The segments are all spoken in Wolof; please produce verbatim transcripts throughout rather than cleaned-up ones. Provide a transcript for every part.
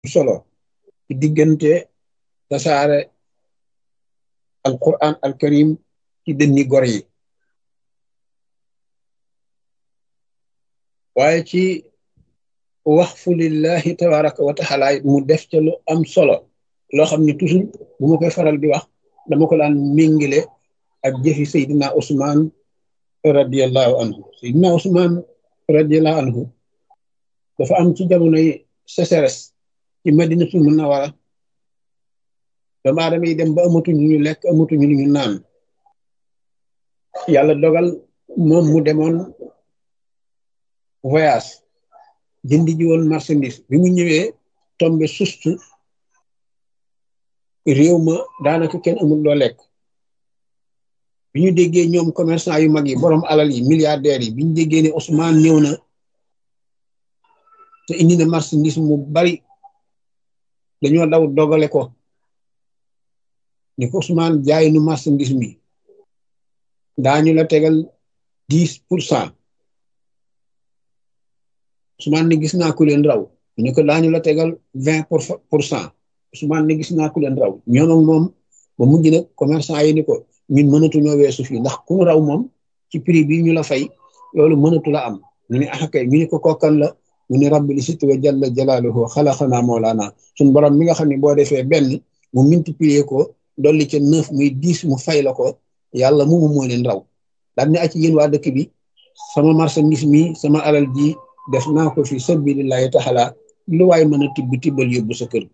solo ci diggante tasaare alquran alkarim ci dënni gor yi waaye ci waxfu lillahi tabaraka wa taala mu def ca lu am solo loo xam ne toujours bu ma koy faral di wax dama ko daan méngile ak jëfi Seydina Ousmane radiallahu anhu Seydina Ousmane radiallahu anhu dafa am ci jamonoy sécheresse ci Madinatul Munawwara doomu aadama yi dem ba amatuñu ñu lekk amatuñu lu ñu naan yàlla dogal moom mu demoon voyage jëndi ji woon marchandise bi mu ñëwee tombe sustu réew ma daanaka kenn amul loo lekk bi ñu déggee ñoom commerçant yu mag yi borom alal yi milliardaires yi bi ñu déggee ne Ousmane ñëw na te indi na marchandise mu bari dañoo daw dogale ko ni ko Ousmane jaay nu marchandise mi daañu la tegal dix pour cent Ousmane ne gis naa ku leen raw ñu ko daañu la tegal vingt pour cent Ousmane ne gis naa ku leen raw ñoom ak moom ba mujj nag commerçant yi ni ko ñun mënatuñoo weesu fii ndax ku raw moom ci prix bi ñu la fay loolu mënatu la am ñu ne ah kay ñu ne ko kokkan la mu ne rabbil izzati wa jalla jalaaluhu xalaqanaa mawlaana suñu borom mi nga xam ne boo defee benn mu multiplier ko dolli ca neuf muy dix mu fay la ko yàlla moomu moo leen raw daal ne ak yéen waa dëkk bi sama marchandise mi sama alal ji def naa ko fi sabilillahi taala lu waay mën a tibb tibbal yóbbu sa kër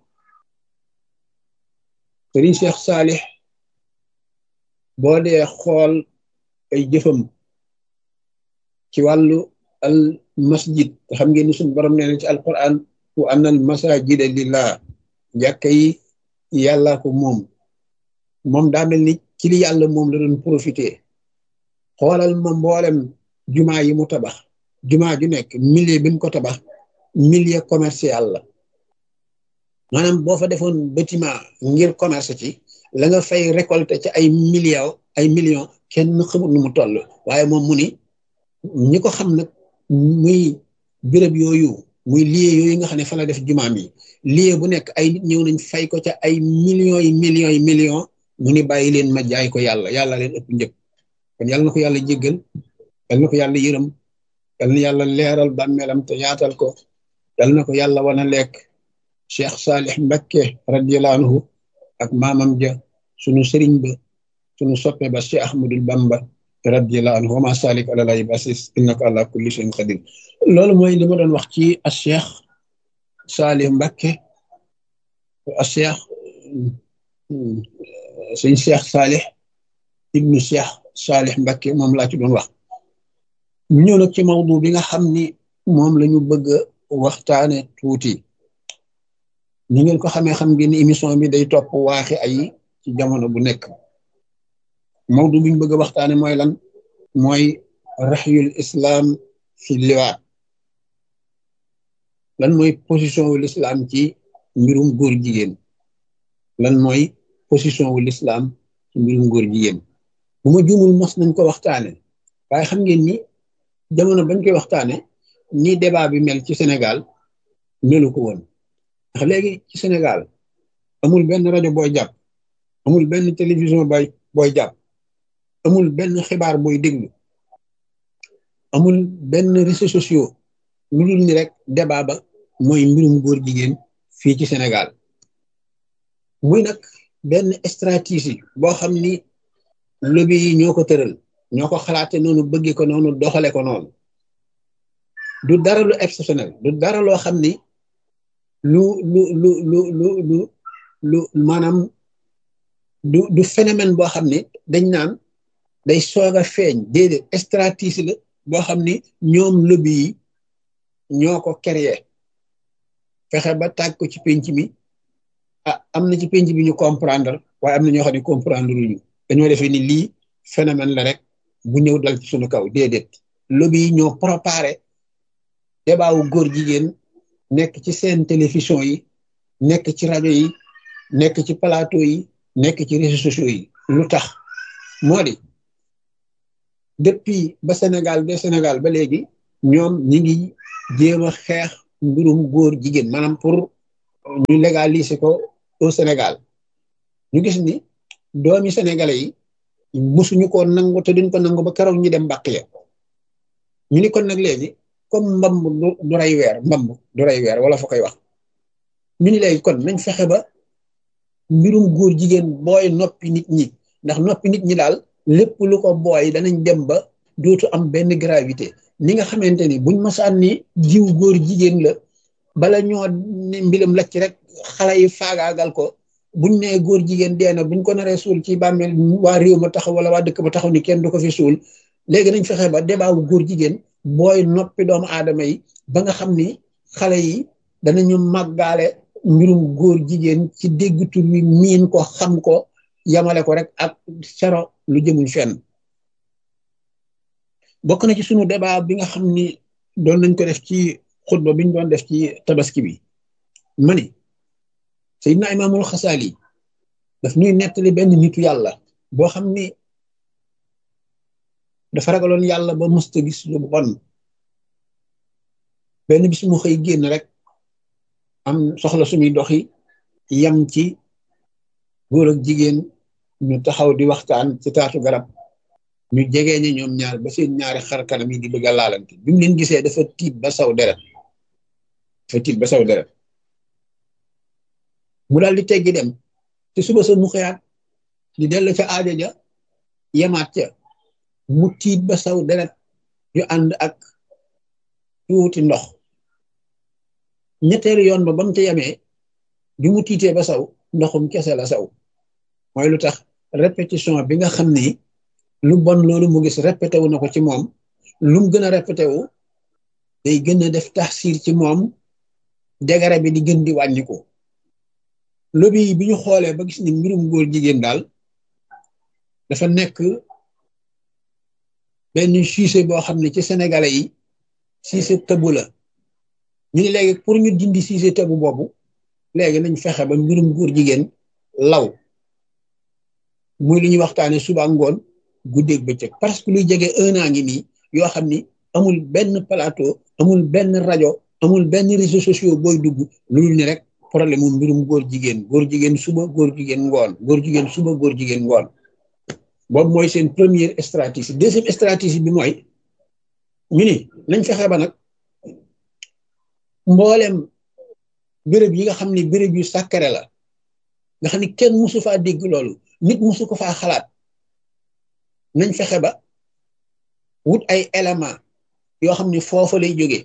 Sëriñ Cheikh Saalix boo dee xool ay jëfam ci wàllu al masjid te xam ngeen ni suñu borom nee na ci alquran wa annal masajida lillah jàkka yi yàlla ko moom moom daa mel ni ci li yàlla moom la doon profité xoolal ma mboolem jumaa yi mu tabax jumaa ju nekk milieu bi mu ko tabax milieu commercial la maanaam boo fa defoon bâtiment ngir commerce ci la nga fay récolter ci ay millions ay millions kenn xamul nu mu toll waaye moom mu ni ñi ko xam nag muy béréb yooyu muy lieu yooyu nga xam ne fa la def jumaam yi lieu bu nekk ay nit ñëw nañ fay ko ca ay millions yi millions yi millions mu ni bàyyi leen ma jaay ko yàlla yàlla leen ëpp njëg kon yàlla na ko yàlla jéggal yàlla na ko yàlla yërëm yàlla na yàlla leeral bàmmeelam te yaatal ko yàlla na ko yàlla wana lekk Cheikh Saalix Mbakke radiyallahu anhu ak maamam ja sunu sëriñ ba sunu soppe ba Cheikh Ahmadul Bamba radiyallahu anhu wa ma salik ala lay basis innaka ala kulli shay'in qadir loolu mooy li ma doon wax ci a Cheikh Saalix Mbakke a Cheikh suñ Cheikh Saalix ibnu Cheikh Saalix Mbakke moom laa ci doon wax ñu ñëw nag ci mawdu bi nga xam ni moom la ñu bëgg a waxtaane tuuti ni ngeen ko xamee xam ngeen ni émission bi day topp waaxi ay ci jamono bu nekk mawdu bi ñu bëgg a waxtaane mooy lan mooy raxyul islam fi liwaat lan mooy position wu l'islam ci mbirum góor jigéen lan mooy position wu l'islam ci mbirum góor jigéen bu ma juumul mos nañ ko waxtaane waaye xam ngeen ni jamono bañ koy waxtaane ni débat bi mel ci Sénégal melu ko woon ndax léegi ci Sénégal amul benn rajo booy jàpp amul benn télévision booy booy jàpp amul benn xibaar booy déglu amul benn réseaux sociaux lu dul ni rek débat ba mooy mbirum góor jigéen fii ci Sénégal muy nag benn stratégie boo xam ni lobby yi ñoo ko tëral ñoo ko xalaate noonu bëgge ko noonu doxale ko noonu du dara lu exceptionnel du dara loo xam ni lu lu lu lu lu lu lu maanaam du du phénomène boo xam ni dañ naan day soog a feeñ déedéet stratégie la boo xam ni ñoom lobby yi ñoo ko créé fexe ba tàgg ko ci penc mi ah am na ci penc bi ñu comprendre waaye am na ñoo xam ne comprendre luñu dañoo defee ni lii phénomène la rek bu ñëw dal ci suñu kaw déedéet lobby yi ñoo préparé débat wu góor jigéen nekk ci seen télévision yi nekk ci rajo yi nekk ci plateau yi nekk ci réseaux sociaux yi lu tax moo di depuis ba Sénégal ba Sénégal ba léegi ñoom ñi ngi jéem a xeex mbirum góor jigéen maanaam pour ñu légaliser ko au Sénégal ñu gis ni doomi sénégalais yi musuñu ko nangu te duñ ko nangu ba keroog ñu dem mbàq ya ñu ni kon nag léegi comme mbamb du du rey weer mbamb du rey weer wala fa koy wax ñu ni léegi kon nañ fexe ba mbirum góor jigéen booy noppi nit ñi ndax noppi nit ñi daal lépp lu ko booy danañ dem ba dootu am benn gravité ni nga xamante ni buñ masaan ni jiw góor jigéen la bala ñoo ni mbilam lacc rek xale yi faagaagal ko buñ nee góor jigéen dee na buñ ko naree suul ci bàmmeel waa réew ma taxaw wala waa dëkk ba taxaw ni kenn du ko fi suul léegi nañ fexe ba débat wu góor jigéen booy noppi doomu aadama yi ba nga xam ni xale yi danañu màggaale mbirum góor jigéen ci dégg tur wi miin ko xam ko yamale ko rek ak sero lu jëmul fenn bokk na ci sunu débat bi nga xam ni doon nañ ko def ci xutba biñ doon def ci tabaski bi ma ni Seydina Imaamul Xasaali daf ñuy nettali benn nitu yàlla boo xam ni dafa ragaloon yàlla ba mësta gis lu bon benn bis mu xëy génn rek am soxla suñuy doxi yam ci góor ak jigéen ñu taxaw di waxtaan ci taatu garab ñu jegee ñi ñoom ñaar ba seen ñaari xar kanam yi di bëgg a laalante bi mu leen gisee dafa tiit ba saw deret dafa tiit ba saw deret mu daal di teggi dem te suba sa mu xëyaat di dellu ca aajo ja yemaat ca mu tiit ba saw deret yu ànd ak tuuti ndox ñetteelu yoon ba ba mu ca yemee bi mu tiitee ba saw ndoxum kese la saw mooy lu tax répétition bi nga xam ni lu bon loolu mu gis répété wu na ko ci moom lu mu gën a répété wu day gën a def taxsiir ci moom degere bi di gën di wàññiku lobi bi ñu xoolee ba gis ni mbirum góor jigéen daal dafa nekk benn sujet boo xam ne ci sénégalais yi sujet tabu la ñu ni léegi pour ñu dindi sujet tabu boobu léegi nañ fexe ba mbirum góor jigéen law muy li ñuy waxtaane suba ngoon guddeeg bëccëg parce que luy jege un an ngi nii yoo xam ni amul benn plateau amul benn rajo amul benn réseaux sociaux booy dugg loolu ni rek problème mu mbirum góor jigéen góor jigéen suba góor jigéen ngoon góor jigéen suba góor jigéen ngoon boobu mooy seen première stratégie deuxième stratégie bi mooy ñu ni nañ fexe ba nag mboolem béréb yi nga xam ni béréb yu sàkkare la nga xam ni kenn musu faa dégg loolu nit musu ko faa xalaat nañ fexe ba wut ay élément yoo xam ni foofa lay jógee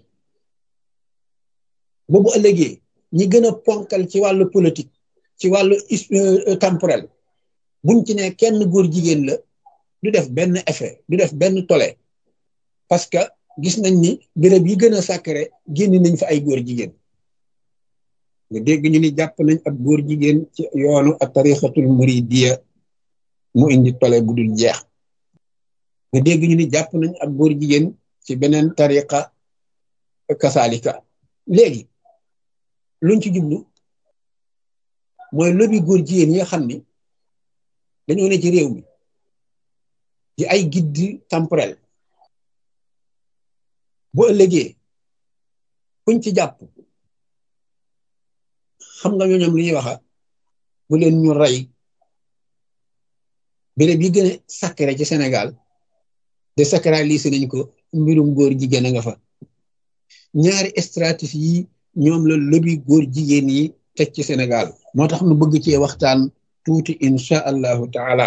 boobu ëllëgee ñi gën a ponkal ci wàllu politique ci wàllu temporel buñ ci ne kenn góor jigéen la du def benn effet du def benn tole parce que gis nañ ni béréb yi gën a sacré génn nañ fa ay góor jigéen nga dégg ñu ni jàpp nañ ab góor jigéen ci yoonu ak tarixatul muridiya mu indi tole bu dul jeex nga dégg ñu ni jàpp nañ ab góor jigéen ci beneen tariqa kasaalika léegi luñ ci jublu mooy lobi góor jigéen yi nga xam ni dañoo ne ci réew mi di ay guide temporel bu ëllëgee kuñ ci jàpp xam nga ñooñam li ñuy waxa bu leen ñu rey béréb yi gën a sacré ci Sénégal de sacraliser nañ ko mbirum góor jigéen a nga fa ñaari stratégie yi ñoom la lobby góor jigéen yi teg ci Sénégal moo tax nu bëgg cee waxtaan tuuti insha allahu taala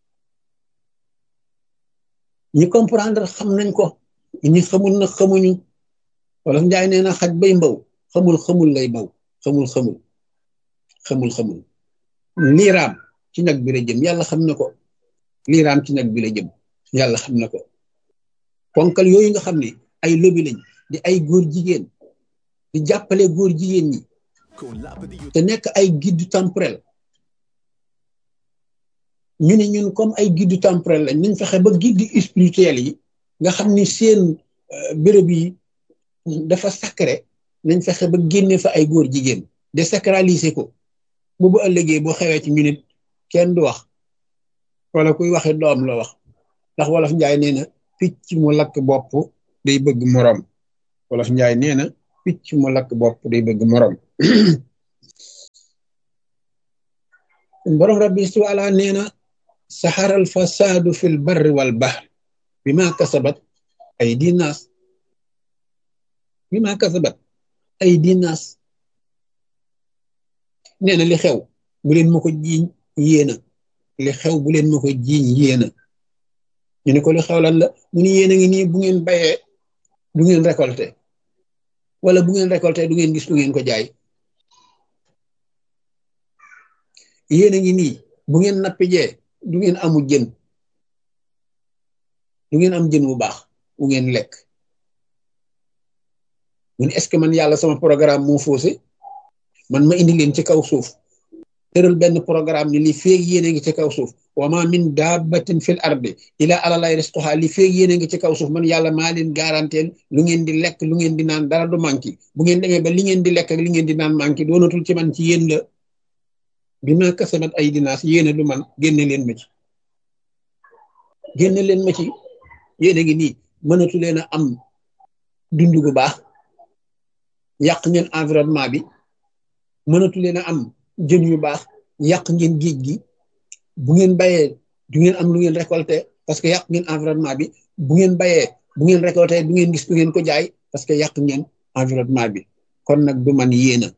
ñi comprendre xam nañ ko ñi xamul na xamuñu wala njaay nee na xaj bay mbaw xamul xamul lay baw xamul xamul xamul xamul liiraam ci nag bi la jëm yàlla xam na ko liiraam ci nag bi la jëm yàlla xam na ko ponkal yooyu nga xam ne ay lobby lañ di ay góor jigéen di jàppale góor jigéen ñi te nekk ay guide temporel ñu ne ñun comme ay guide temporel lañ nañ fexe ba guide spirituel yi nga xam ni seen béréb yi dafa sacré nañ fexe ba génne fa ay góor jigéen de sacraliser ko bu bu ëllëgee boo xewee ci minute kenn du wax wala kuy waxe doom la wax ndax wolof njaay nee na picc mu lakk bopp day bëgg morom wolof njaay nee na picc mu lakk bopp day bëgg morom borom rabbi su ala nee na saxaral fasaadu fil barri wal bahr bi ma kasabat ay dinaas bi ma kasabat ay dinaas nee na li xew bu leen ma ko jiiñ yéena li xew bu leen ma ko jiiñ yéena ñu ne ko li xew lan la mu ni yéen a ngi nii bu ngeen bayee du ngeen récolté wala bu ngeen récolté du ngeen gis du ngeen ko jaay yéen a ngi nii bu ngeen nappijee du ngeen amu jën du ngeen am jën bu baax bu ngeen lekk mu ne est-ce que man yàlla sama programme moo faussé man ma indi leen ci kaw suuf tëral benn programme ni li feeg yéen a ngi ci kaw suuf wa ma min dabbatin fil ardi ila alalay risquha li feeg yéen a ngi ci kaw suuf man yàlla maa leen garanteel lu ngeen di lekk lu ngeen di naan dara du manqué bu ngeen demee ba li ngeen di lekk ak li ngeen di naan manqué doonatul ci man ci yéen la bi ma kasabat ay dinaas yéen a du man génne leen ma ci génne leen ma ci yéen a ngi nii mënatu leen a am dund gu baax yàq ngeen environnement bi mënatu leen a am jën yu baax yàq ngeen géej gi bu ngeen bayee du ngeen am lu ngeen récolté parce que yàq ngeen environnement bi bu ngeen bayee bu ngeen récolté du ngeen gis du ngeen ko jaay parce que yàq ngeen environnement bi kon nag du man yéena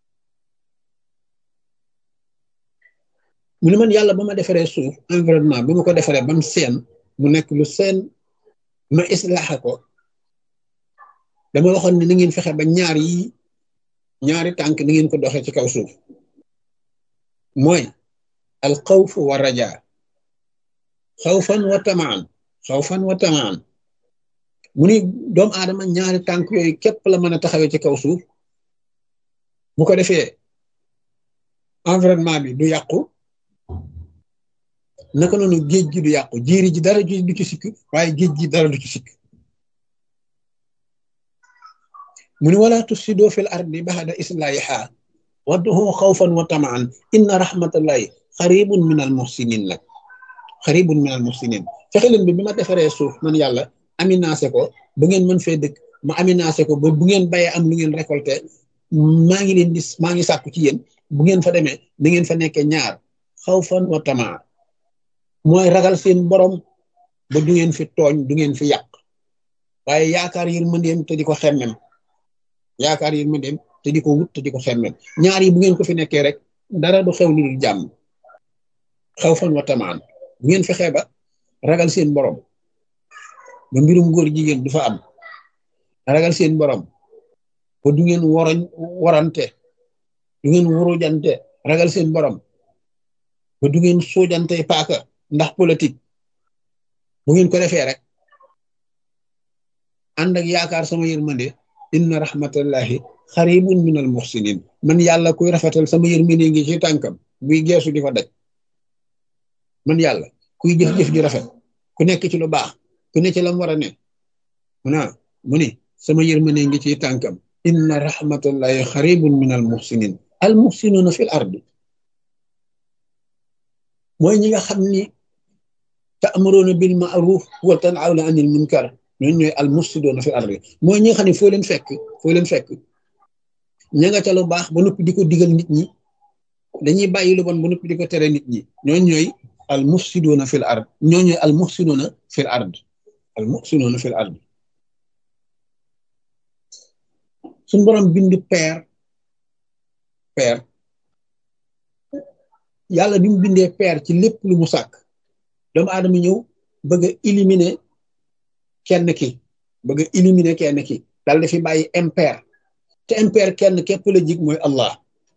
mu ne man yàlla ba ma defaree suuf environnement bi ma ko defaree ba mu seen mu nekk lu seen ma islaaxa ko dama waxoon ne na ngeen fexe ba ñaar yi ñaari tànk ni ngeen ko doxee ci kaw suuf mooy al xawf wa raja xawfan wa tamaan xawfan wa tamaan mu ni doomu aadama ñaari tànk yooyu képp la mën a taxawee ci kaw suuf bu ko defee environnement bi du yàqu naka noonu géej gi du yàqu jiiri ji dara du ci sikk waaye géej gi dara du ci sikk mu ni wala tufsidu fil ardi ba'da islahiha wadduhu xawfan wa tamaan inna rahmatallahi xaribun min al muhsinin nag xaribun min al muhsinin fexe leen bi bi ma defaree suuf man yàlla aménagé ko ba ngeen mën fee dëkk ma aménagé ko ba bu ngeen bayee am lu ngeen récolté maa ngi leen di maa ngi sàkku ci yéen bu ngeen fa demee da ngeen fa nekkee ñaar xawfan wa tamaan mooy ragal seen borom ba du ngeen fi tooñ du ngeen fi yàq waaye yaakaar yërmandeem te di ko xemmem yaakaar yërmandeem te di ko wut te di ko xemmem ñaar yi bu ngeen ko fi nekkee rek dara du xew lu dul jàmm xawfan wa tamaan bu ngeen fexee ba ragal seen borom ba mbirum góor jigéen du fa am ragal seen borom ba du ngeen woroñ warante du ngeen wurujante ragal seen borom ba du ngeen soojante paaka ndax politique bu ngeen ko defee rek ànd ak yaakaar sama yërmande inna rahmatallahi xaribun min al muhsinin man yàlla kuy rafetal sama yërmande ngi ci tànkam buy geesu di fa daj man yàlla kuy jëf-jëf ju rafet ku nekk ci lu baax ku nekk ci lam war a ne mu naa mu ni sama yërmande ngi ci tànkam inna rahmatallahi xaribun min al muhsinin al muhsinuna fil ardi mooy ñi nga xam ni ta'muruna bil ma'ruf wa tanhawna anil munkar ñooñu ñooy al mufsiduna fil ardi mooy ñi nga xam ne foo leen fekk foo leen fekk ña nga ca lu baax ba noppi di ko digal nit ñi dañuy bàyyi lu bon ba noppi di ko tere nit ñi ñooñu ñooy al mufsiduna fil ard ñooñu ñooy al muhsinuna fil ard al muhsinuna fil ard suñu borom bind peer peer yàlla bi mu bindee peer ci lépp lu mu sàkk doomu aadama ñëw bëgg a éliminer kenn ki bëgg a éliminer kenn ki dal dafi bàyyi impair te impair kenn képp la jig mooy Allah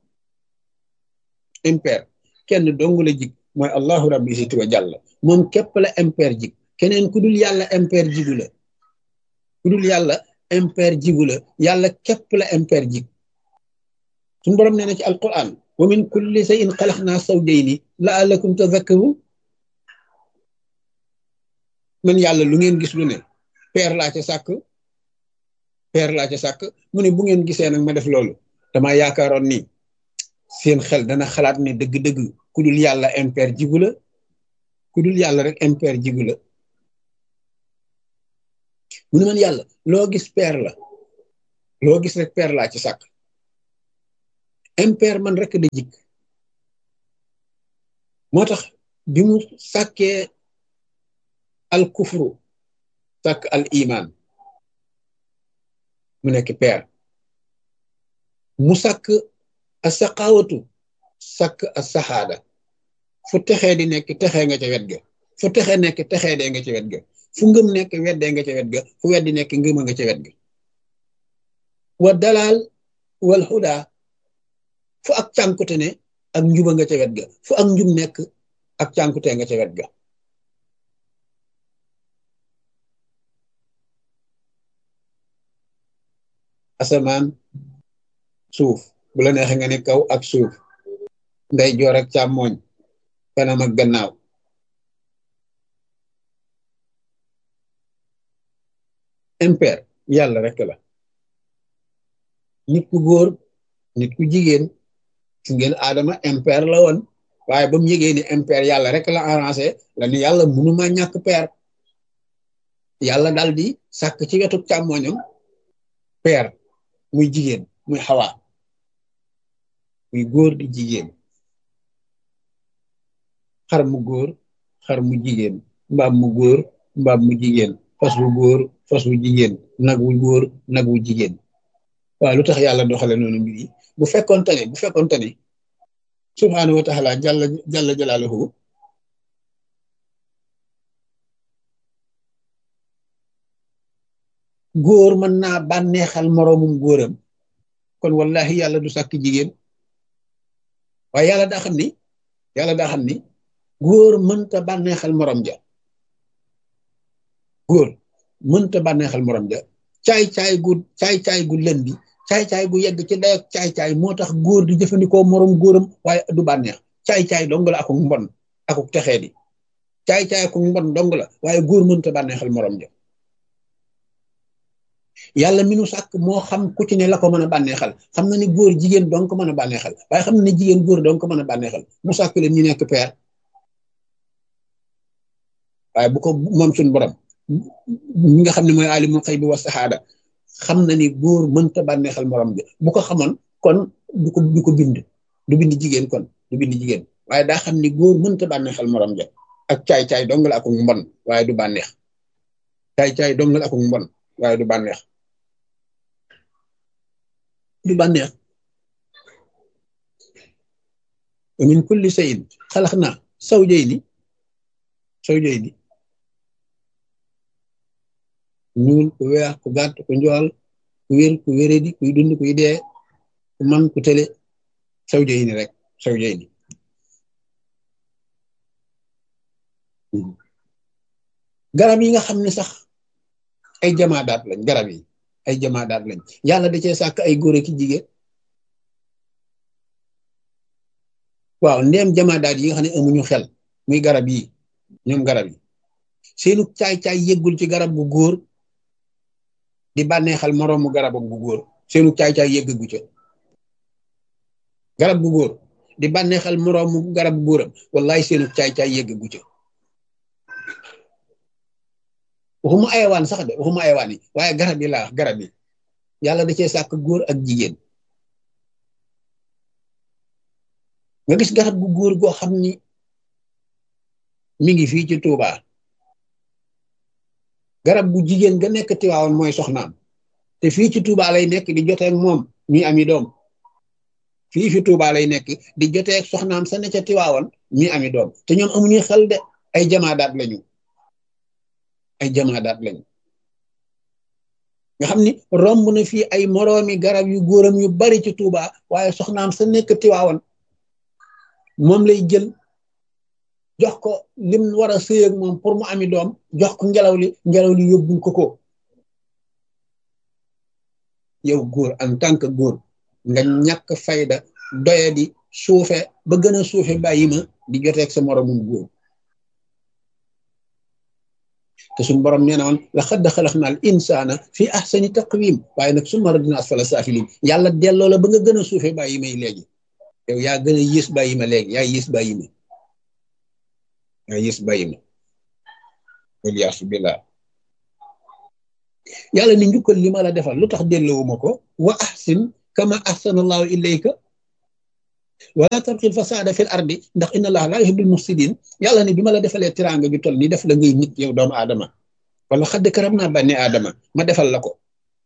impair kenn dong la jig mooy Allahu rabbi si tuwa jàll moom képp la impair jig keneen ku dul yàlla impair jigu la ku dul yàlla impair jigu la yàlla képp la impair jig suñu borom nee na ci alquran wa min kulli shay'in xalaqnaa zawjayni la'allakum tadhakkarun man yàlla lu ngeen gis lu ne peer laa ca sàkk peer laa ca sàkk mu ne bu ngeen gisee nag ma def loolu dama yaakaaroon ni seen xel dana xalaat ne dëgg-dëgg ku dul yàlla impair jigu la ku dul yàlla rek impair jigu la mu ne man yàlla loo gis peer la loo gis rek peer laa ci sàkk impair man rek da jik moo tax bi mu sàkkee al kufru sàkk al iman mu nekk pair mu sàkk a saqawatu sàkk a saxaada fu texee di nekk texee nga ca wet ga fu texee nekk texee dee nga ca wet ga fu ngëm nekk weddee nga ca wet ga fu weddi nekk ngëma nga ca wet ga wa dalal wal huda fu ak cànkute ne ak njuba nga ca wet ga fu ak njub nekk ak cànkute nga ca wet ga asamaan suuf bu la neexee nga ne kaw ak suuf nday joor ak càmmooñ kanam ak gannaaw impair yàlla rek la nit ku góor nit ku jigéen su ngeen aadama impair la woon waaye ba mu yëgee ni impair yàlla rek la arrangé la ni yàlla mënuma ñàkk pair yàlla dal di sàkk ci wetu càmmooñam pair muy jigéen muy xawaa muy góor di jigéen xar mu góor xar mu jigéen mbaam mu góor mbaam mu jigéen fas wu góor fas wu jigéen nag wu góor nag wu jigéen waaw lu tax yàlla doxale noonu mbir yi bu fekkoonte ne bu fekkoonte ne subhaanahu wa taala jalla jalla jalaaluhu góor mën naa bànneexal moroomum góoram kon wallahi yàlla du sàkk jigéen waaye yàlla daa xam ni yàlla daa xam ni góor mënta bànneexal morom ja góor mënta bànneexal morom ja caay-caay gu caay-caay gu lën bi caay-caay gu yegg ci dayak caay-caay moo tax góor di jëfandikoo morom góoram waaye du bànneex caay-caay dong la akuk mbon akuk texee di caay-caay akuk mbon dong la waaye góor mënta bànneexal morom ja yàlla mi nu sàkk moo xam ku ci ne la ko mën a bànneexal xam na ni góor jigéen dong ko mën a bànneexal waaye xam na ni jigéen góor dong ko mën a bànneexal mu sàkk leen ñu nekk peer waaye bu ko moom suñu borom ñi nga xam ne mooy alimul xaybi wa saxaada xam na ni góor mënta bànneexal morom bi bu ko xamoon kon du ko du ko bind du bind jigéen kon du bind jigéen waaye daa xam ni góor mënta bànneexal morom ja ak caay-caay dong la akuk mbon waaye du bànneex caay-caay dong la akuk mbon waaye du bànneex du bànneex wa min kulli shay'in xalaqnaa zawjayni zawjayni ñuul ku weex ku gàtt ku njool ku wér ku wéredi kuy dund kuy dee ku man ku tële zawjayni rek zawjayni garab yi nga xam ne sax ay jamaadaat lañ garab yi ay jamaadaat lañ yàlla da cee sàkk ay góor ak jigéen waaw ndeem jamaadaat yi nga xam ne amuñu xel muy garab yi ñoom garab yi seenu caay-caay yëggul ci garab gu góor di bànneexal moroomu garabam gu góor seenu caay-caay yëggagu ca garab gu góor di bànneexal moroomu garab gu góoram wallahi seenu caay-caay yëggagu ca waxuma ayawaan sax de waxuma ayawaan yi waaye garab yi laa wax garab yi yàlla da cee sàkk góor ak jigéen nga gis garab gu góor goo xam ni mi ngi fii ci Touba garab gu jigéen ga nekk Tiwaawan mooy soxnaam te fii ci Touba lay nekk di joteeg moom ñuy ami doom fii fi Touba lay nekk di joteeg soxnaam sa ne ca Tiwaawan ñuy ami doom te ñoom amuñuy xel de ay jamaadaat lañu ay jamaadaat lañu nga xam ni romb na fii ay moroomi garab yu góoram yu bari ci Touba waaye soxnaam sa nekk Tiwaawan moom lay jël jox ko lim war a sëy ak moom pour mu ami doom jox ko ngelaw li ngelaw li yóbbul ko ko yow góor en tant que góor nga ñàkk fayda doye di suufe ba gën a suufe bàyyi ma di joteeg sa moromum góor te suñu borom nee na woon laqad xalaqnal insaana fi ahsani taqwim waaye nag summa radadnaahu asfala saafiliin yàlla delloo la ba nga gën a suufe bàyyi may léegi yow yaa gën a yées bàyyi ma léegi yaa yées bàyyi ma yaa yées bàyyi ma waliyaasu billah yàlla ni njukkal li ma la defal lu tax delloowuma ko wa ahsin kama ahsanallahu ilayka wala tabxil fasaada fil ardi ndax inna allaha laa yuhibbul mufsidin yàlla ne bi ma la defalee tiraanga ju toll nii def la ngay nit yow doomu aadama wala xadd karam naa bànni aadama ma defal la ko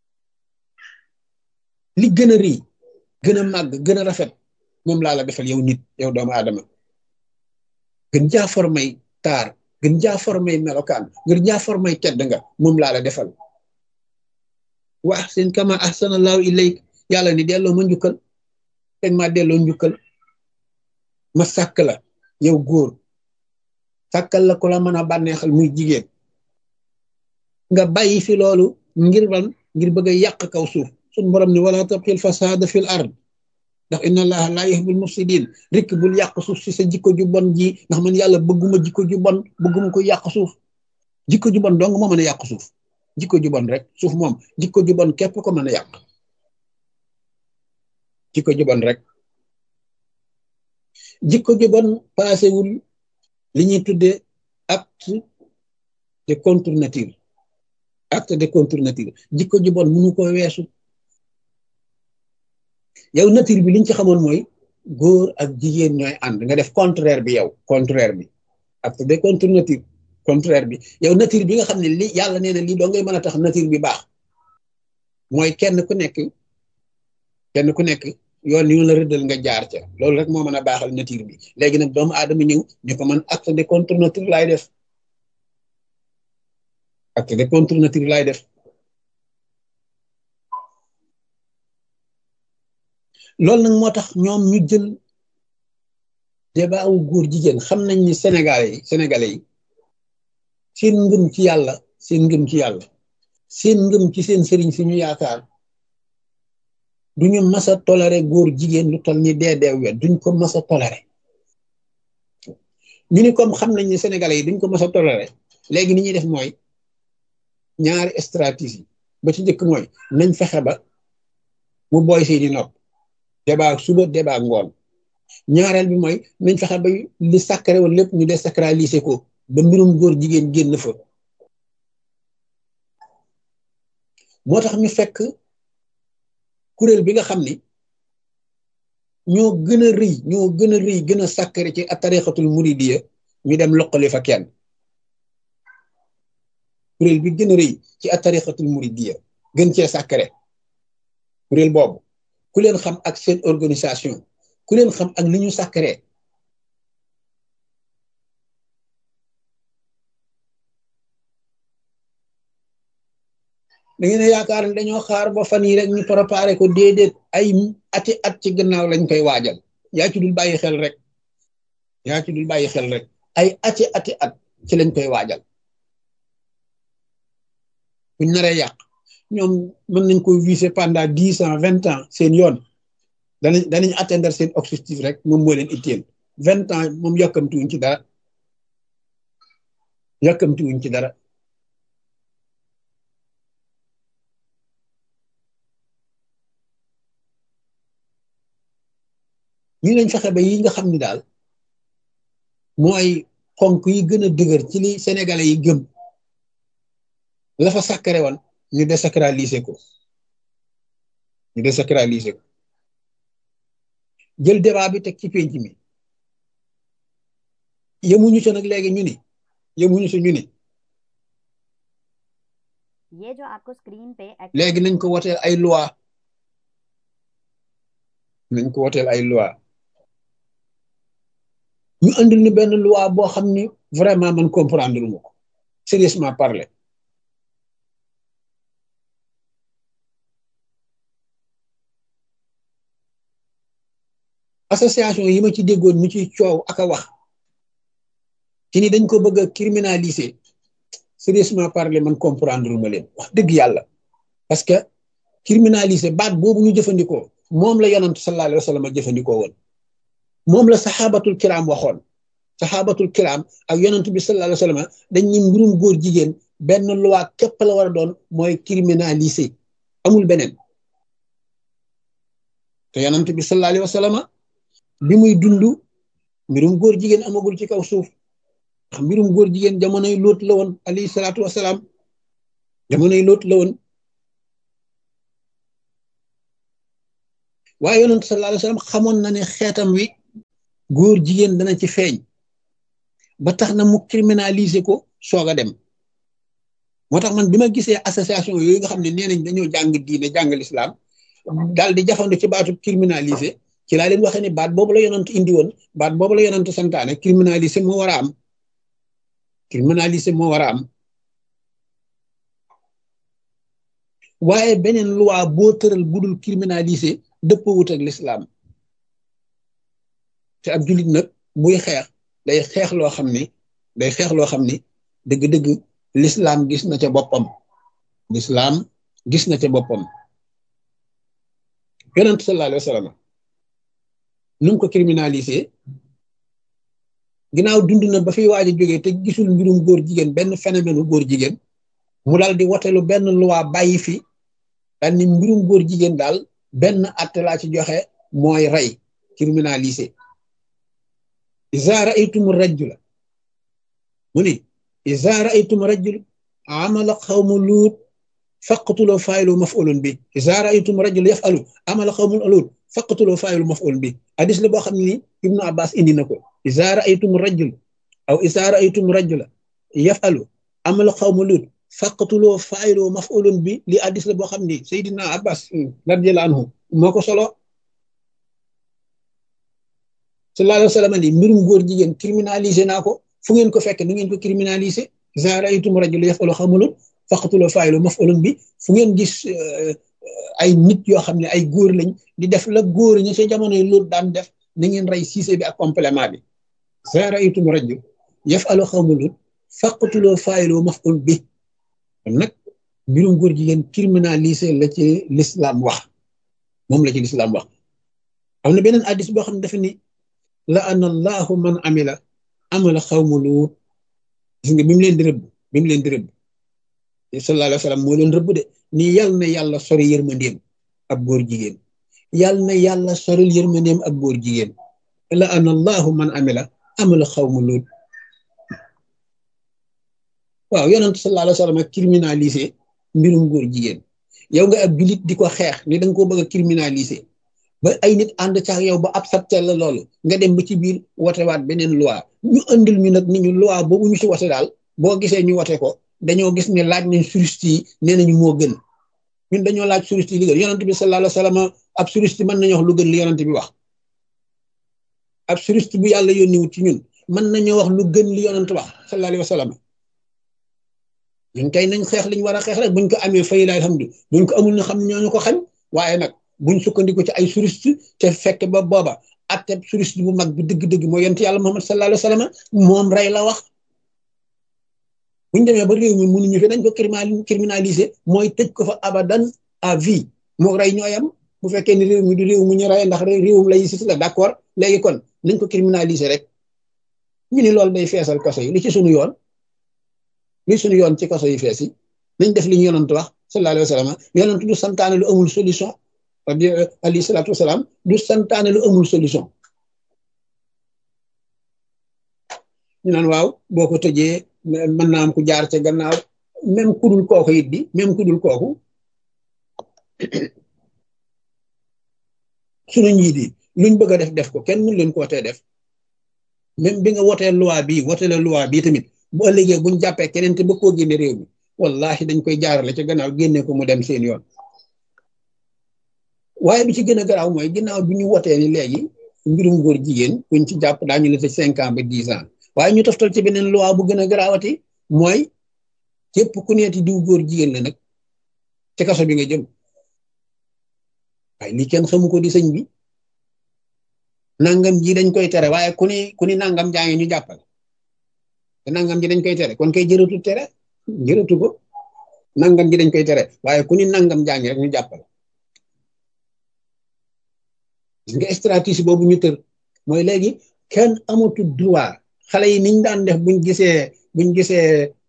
li gën a rëy gën a màgg gën a rafet moom laa la defal yow nit yow doomu aadama gën jaa formay taar gën jaa formay melokaan gën jaa formay tedd nga moom laa la defal wa ahsin kama ahsanallahu ilayk yàlla ni delloo ma njukkal teg ma delloo njukkal ma sàkk la yow góor sàkkal la ku la mën a bànneexal muy jigéen nga bàyyi fi loolu ngir ban ngir bëgg a yàq kaw suuf suñ borom ni wala tabxil fasaada fil ard ndax inna allaha laa yuhibbul mufsidin rikk bul yàq suuf si sa jikko ju bon ji ndax man yàlla bëgguma jikko ju bon bëgguma ko yàq suuf jikko ju bon dong moo mën a yàq suuf jikko ju bon rek suuf moom jikko ju bon képp ko mën a yàq jikko ju bon rek jikko ju bon paasewul li ñuy tuddee acte de contre nature acte de contre nature jikko ju bon mënu ko weesu yow nature bi liñ ci xamoon mooy góor ak jigéen ñooy ànd nga def contraire bi yow contraire bi acte de contre nature contraire bi yow nature bi nga xam ne li yàlla nee na lii doo ngay mën a tax nature bi baax mooy kenn ku nekk kenn ku nekk yoon ni ñu la rëddal nga jaar ca loolu rek moo mën a baaxal nature bi léegi nag doomu aadama ñëw ñu ko man acte de contre nature laay def acte de contre nature laay def loolu nag moo tax ñoom ñu jël débat wu góor jigéen xam nañ ni Sénégalais yi Sénégalais yi seen ngëm ci yàlla seen ngëm ci yàlla seen ngëm ci seen sëriñ si ñu yaakaar duñu mas a toléré góor jigéen lu toll ni dee deew wet duñ ko mas a toléré ñu ni comme xam nañ ni Sénégalais yi duñ ko mas a toléré léegi ni ñuy def mooy ñaari stratégie ba ci njëkk mooy nañ fexe ba mu booy seeni nopp débat suba débat ngoon ñaareel bi mooy nañ fexe ba li sacré woon lépp ñu désacraliser ko ba mbirum góor jigéen génn fa moo tax ñu fekk kuréel bi nga xam ni ñoo gën a rëy ñoo gën a rëy gën a sacré ci tariqatul muridiyya ñu dem loqali fa kenn kuréel bi gën a rëy ci tariqatul muridiyya gën cee sacré kuréel boobu ku leen xam ak seen organisation ku leen xam ak li ñu sacré da ngeen a yaakaar ne dañoo xaar ba fan yi rek ñu préparé ko déedéet ay ati at ci gannaaw lañ koy waajal yaa ci dul bàyyi xel rek yaa ci dul bàyyi xel rek ay ati ati at ci lañ koy waajal buñ naree yàq ñoom mën nañ ko viser pendant dix ans vingt ans seen yoon danañ danañ atteindre seen objectif rek moom moo leen itteel vingt ans moom yàkkamtiwuñ ci dara yàkkamtiwuñ ci dara ñu lañ fexe ba yi nga xam ni daal mooy xonk yi gën a dëgër ci li sénégalais yi gëm la fa sacré woon ñu désacraliser ko ñu désacraliser ko jël débat bi teg ci penc mi yemuñu sa nag léegi ñu ni yemuñu sa ñu ni léegi nañ ko woteel ay loi nañ ko woteel ay loi ñu andil ni benn loi boo xam ni vraiment man comprendre lu ma ko sérieusement parler association yi ma ci déggoon ñu ci coow ak a wax ci ni dañ ko bëgg a criminaliser sérieusement parler man comprendre lu ma leen wax dëgg yàlla parce que criminaliser baat boobu ñu jëfandikoo moom la yonent sallallahu alayhi wa sallam jëfandikoo woon moom la saxaabatul kiram waxoon saxaabatul kiram ak yonent bi sallallahu alayhi wa sallam dañ ni mbirum góor jigéen benn loi képp la war a doon mooy criminaliser amul beneen te yonent bi sallallahu alayhi wa sallam bi muy dund mbirum góor jigéen amagul ci kaw suuf ndax mbirum góor jigéen jamonoy Lóot la woon alayhi salaatu wasalaam jamonoy Lóot la woon waaye yonent sallallahu alayhi wa sallam xamoon na ne xeetam wi góor jigéen dana ci feeñ ba tax na mu criminaliser ko soog a dem moo tax man bi ma gisee association yooyu nga xam ne nee nañ dañoo jàng diine jàng lislaam daal di jafandu ci baatu criminaliser ci laa leen waxee ne baat boobu la yonent indi woon baat boobu la yonent santaane criminaliser moo war a am criminaliser moo war a am waaye beneen loi boo tëral budul criminaliser dëppwut ak lislaam te ab jullit nag buy xeex day xeex loo xam ne day xeex loo xam ne dëgg-dëgg lislaam gis na ca boppam lislaam gis na ca boppam yonent sallallahu alayhi wa sallam nu mu ko criminalisé ginnaaw dund na ba fi waaj a jógee te gisul mbirum góor jigéen benn phénomène góor jigéen mu daal di wotelu benn loi bàyyi fi daal ni mbirum góor jigéen daal benn atte laa ci joxe mooy rey criminalisé iza ra'aytum rajula mu ni iza ra'aytum rajul amala qawmu luut faqtuloo faa'ilu maf'ulun bi iza ra'aytum rajul yaf'alu amala qawmu luut faqtuloo faa'ilu maf'ulun bi hadis la boo xam ne ni Ibnu Abbas indi na ko iza ra'aytum rajul aw iza ra'aytum rajula yaf'alu amala qawmu luut faqtuloo faa'ilu maf'ulun bi li hadis la boo xam ni Seydina Abbas radiyallahu anhu moo ko solo sallallahu alayhi wa sallam ni mbirum góor jigéen criminalisé naa ko fu ngeen ko fekk ni ngeen ko criminalisé iza ra'aytum rajula yaf'alu qawmu luut faqtuloo faa'ilu maf'ulun bi fu ngeen gis ay nit yoo xam ne ay góor lañ di def la góor ñi ci jamono yi loolu daan def na ngeen rey siise bi ak complément bi iza ra'aytum rajula yaf'alu qawmu luut faqtuloo faa'ilu maf'ul bi kon nag mbirum góor jigéen criminalisé la ci l'islam wax moom la ci l'islam wax am na beneen hadis boo xam ne dafa ni la ana allahu man amila amala xawmu luut gis nga bi mu leen di rëbb bi mu leen di rëbb sallallahu alayhi wa sallam moo leen rëbb de ni yal na yàlla sori yërmandeem ab góor jigéen yal na yàlla soril yërmandeem ab góor jigéen la ana allahu man amila amala xawmu luut waaw yonent sallallahu alayhi wa sallam criminalisé mbirum góor jigéen yow nga ab julit di ko xeex ni da nga koo bëgg a criminalisé ba ay nit ànd cax yow ba accepté la loolu nga dem ba ci biir wotewaat beneen loi ñu andil ñu nag ni ñu loi boobu ñu si wote daal boo gisee ñu wote ko dañoo gis ne laaj nañ juriste yi nee nañu moo gën ñun dañoo laaj juriste yi li gën yonent bi sallallahu alayhi wa sallam ab juriste mën nañu wax lu gën li yonent bi wax ab juriste bu yàlla yónniwut ci ñun mën nañoo wax lu gën li yonent wax sallallahu alayhi wa sallam ñun kay nañ xeex liñ war a xeex rek buñ ko amee fay la alhamdu buñ ko amul na xam ñooñu ko xañ waaye nag buñ sukkandiku ci ay juriste te fekk ba booba atte juriste bu mag bi dëgg-dëgg mooy yonent yàlla Muhammad sallallahu alayhi wa sallam moom rey la wax buñ demee ba réew mi mënuñu fi dañ ko criminaliser mooy tëj ko fa abadan à vie moo rey ñooyam bu fekkee ni réew mi du réew mu ñu rey ndax réewum laïcité la d'accord léegi kon nañ ko criminaliser rek ñu ni loolu day feesal kaso yi li ci sunu yoon li suñu yoon ci kaso yi fees yi nañ def li ñu yonent wax sallallahu alayhi wa sallam yonent du santaane lu amul solution alayhi salaatu wasalaam du santaane lu amul solution ñu naan waaw boo ko tëjee mën naa am ku jaar ca gannaaw même ku dul kooku it bi même ku dul kooku suñu njiit yi luñ bëgg a def def ko kenn mënu leen koo tee def même bi nga wotee loi bii wotee la loi bii tamit bu ëllëgee buñ jàppee keneen te ba koo génne réew mi wallahi dañ koy jaarale ca gannaaw génne ko mu dem seen yoon waaye bi ci gën a garaaw mooy ginnaaw bi ñu wotee ni léegi mbirum góor jigéen kuñ ci jàpp daañu la tëj cinq ans ba dix ans waaye ñu toftal ci beneen loi bu gën a garaawati mooy képp ku neeti diw góor jigéen la nag ci kaso bi nga jëm waaye lii kenn xamu ko di sëñ bi nangam ji dañ koy tere waaye ku ni ku ni nangam jaa ngi ñu jàppal te nangam ji dañ koy tere kon kay jërëtu tere jërëtu ko nangam ji dañ koy tere waaye ku ni nangam jaa ngi rek ñu jàppal gis nga stratégie boobu ñu tër mooy léegi kenn amatul droit xale yi niñ daan def buñ gisee buñ gisee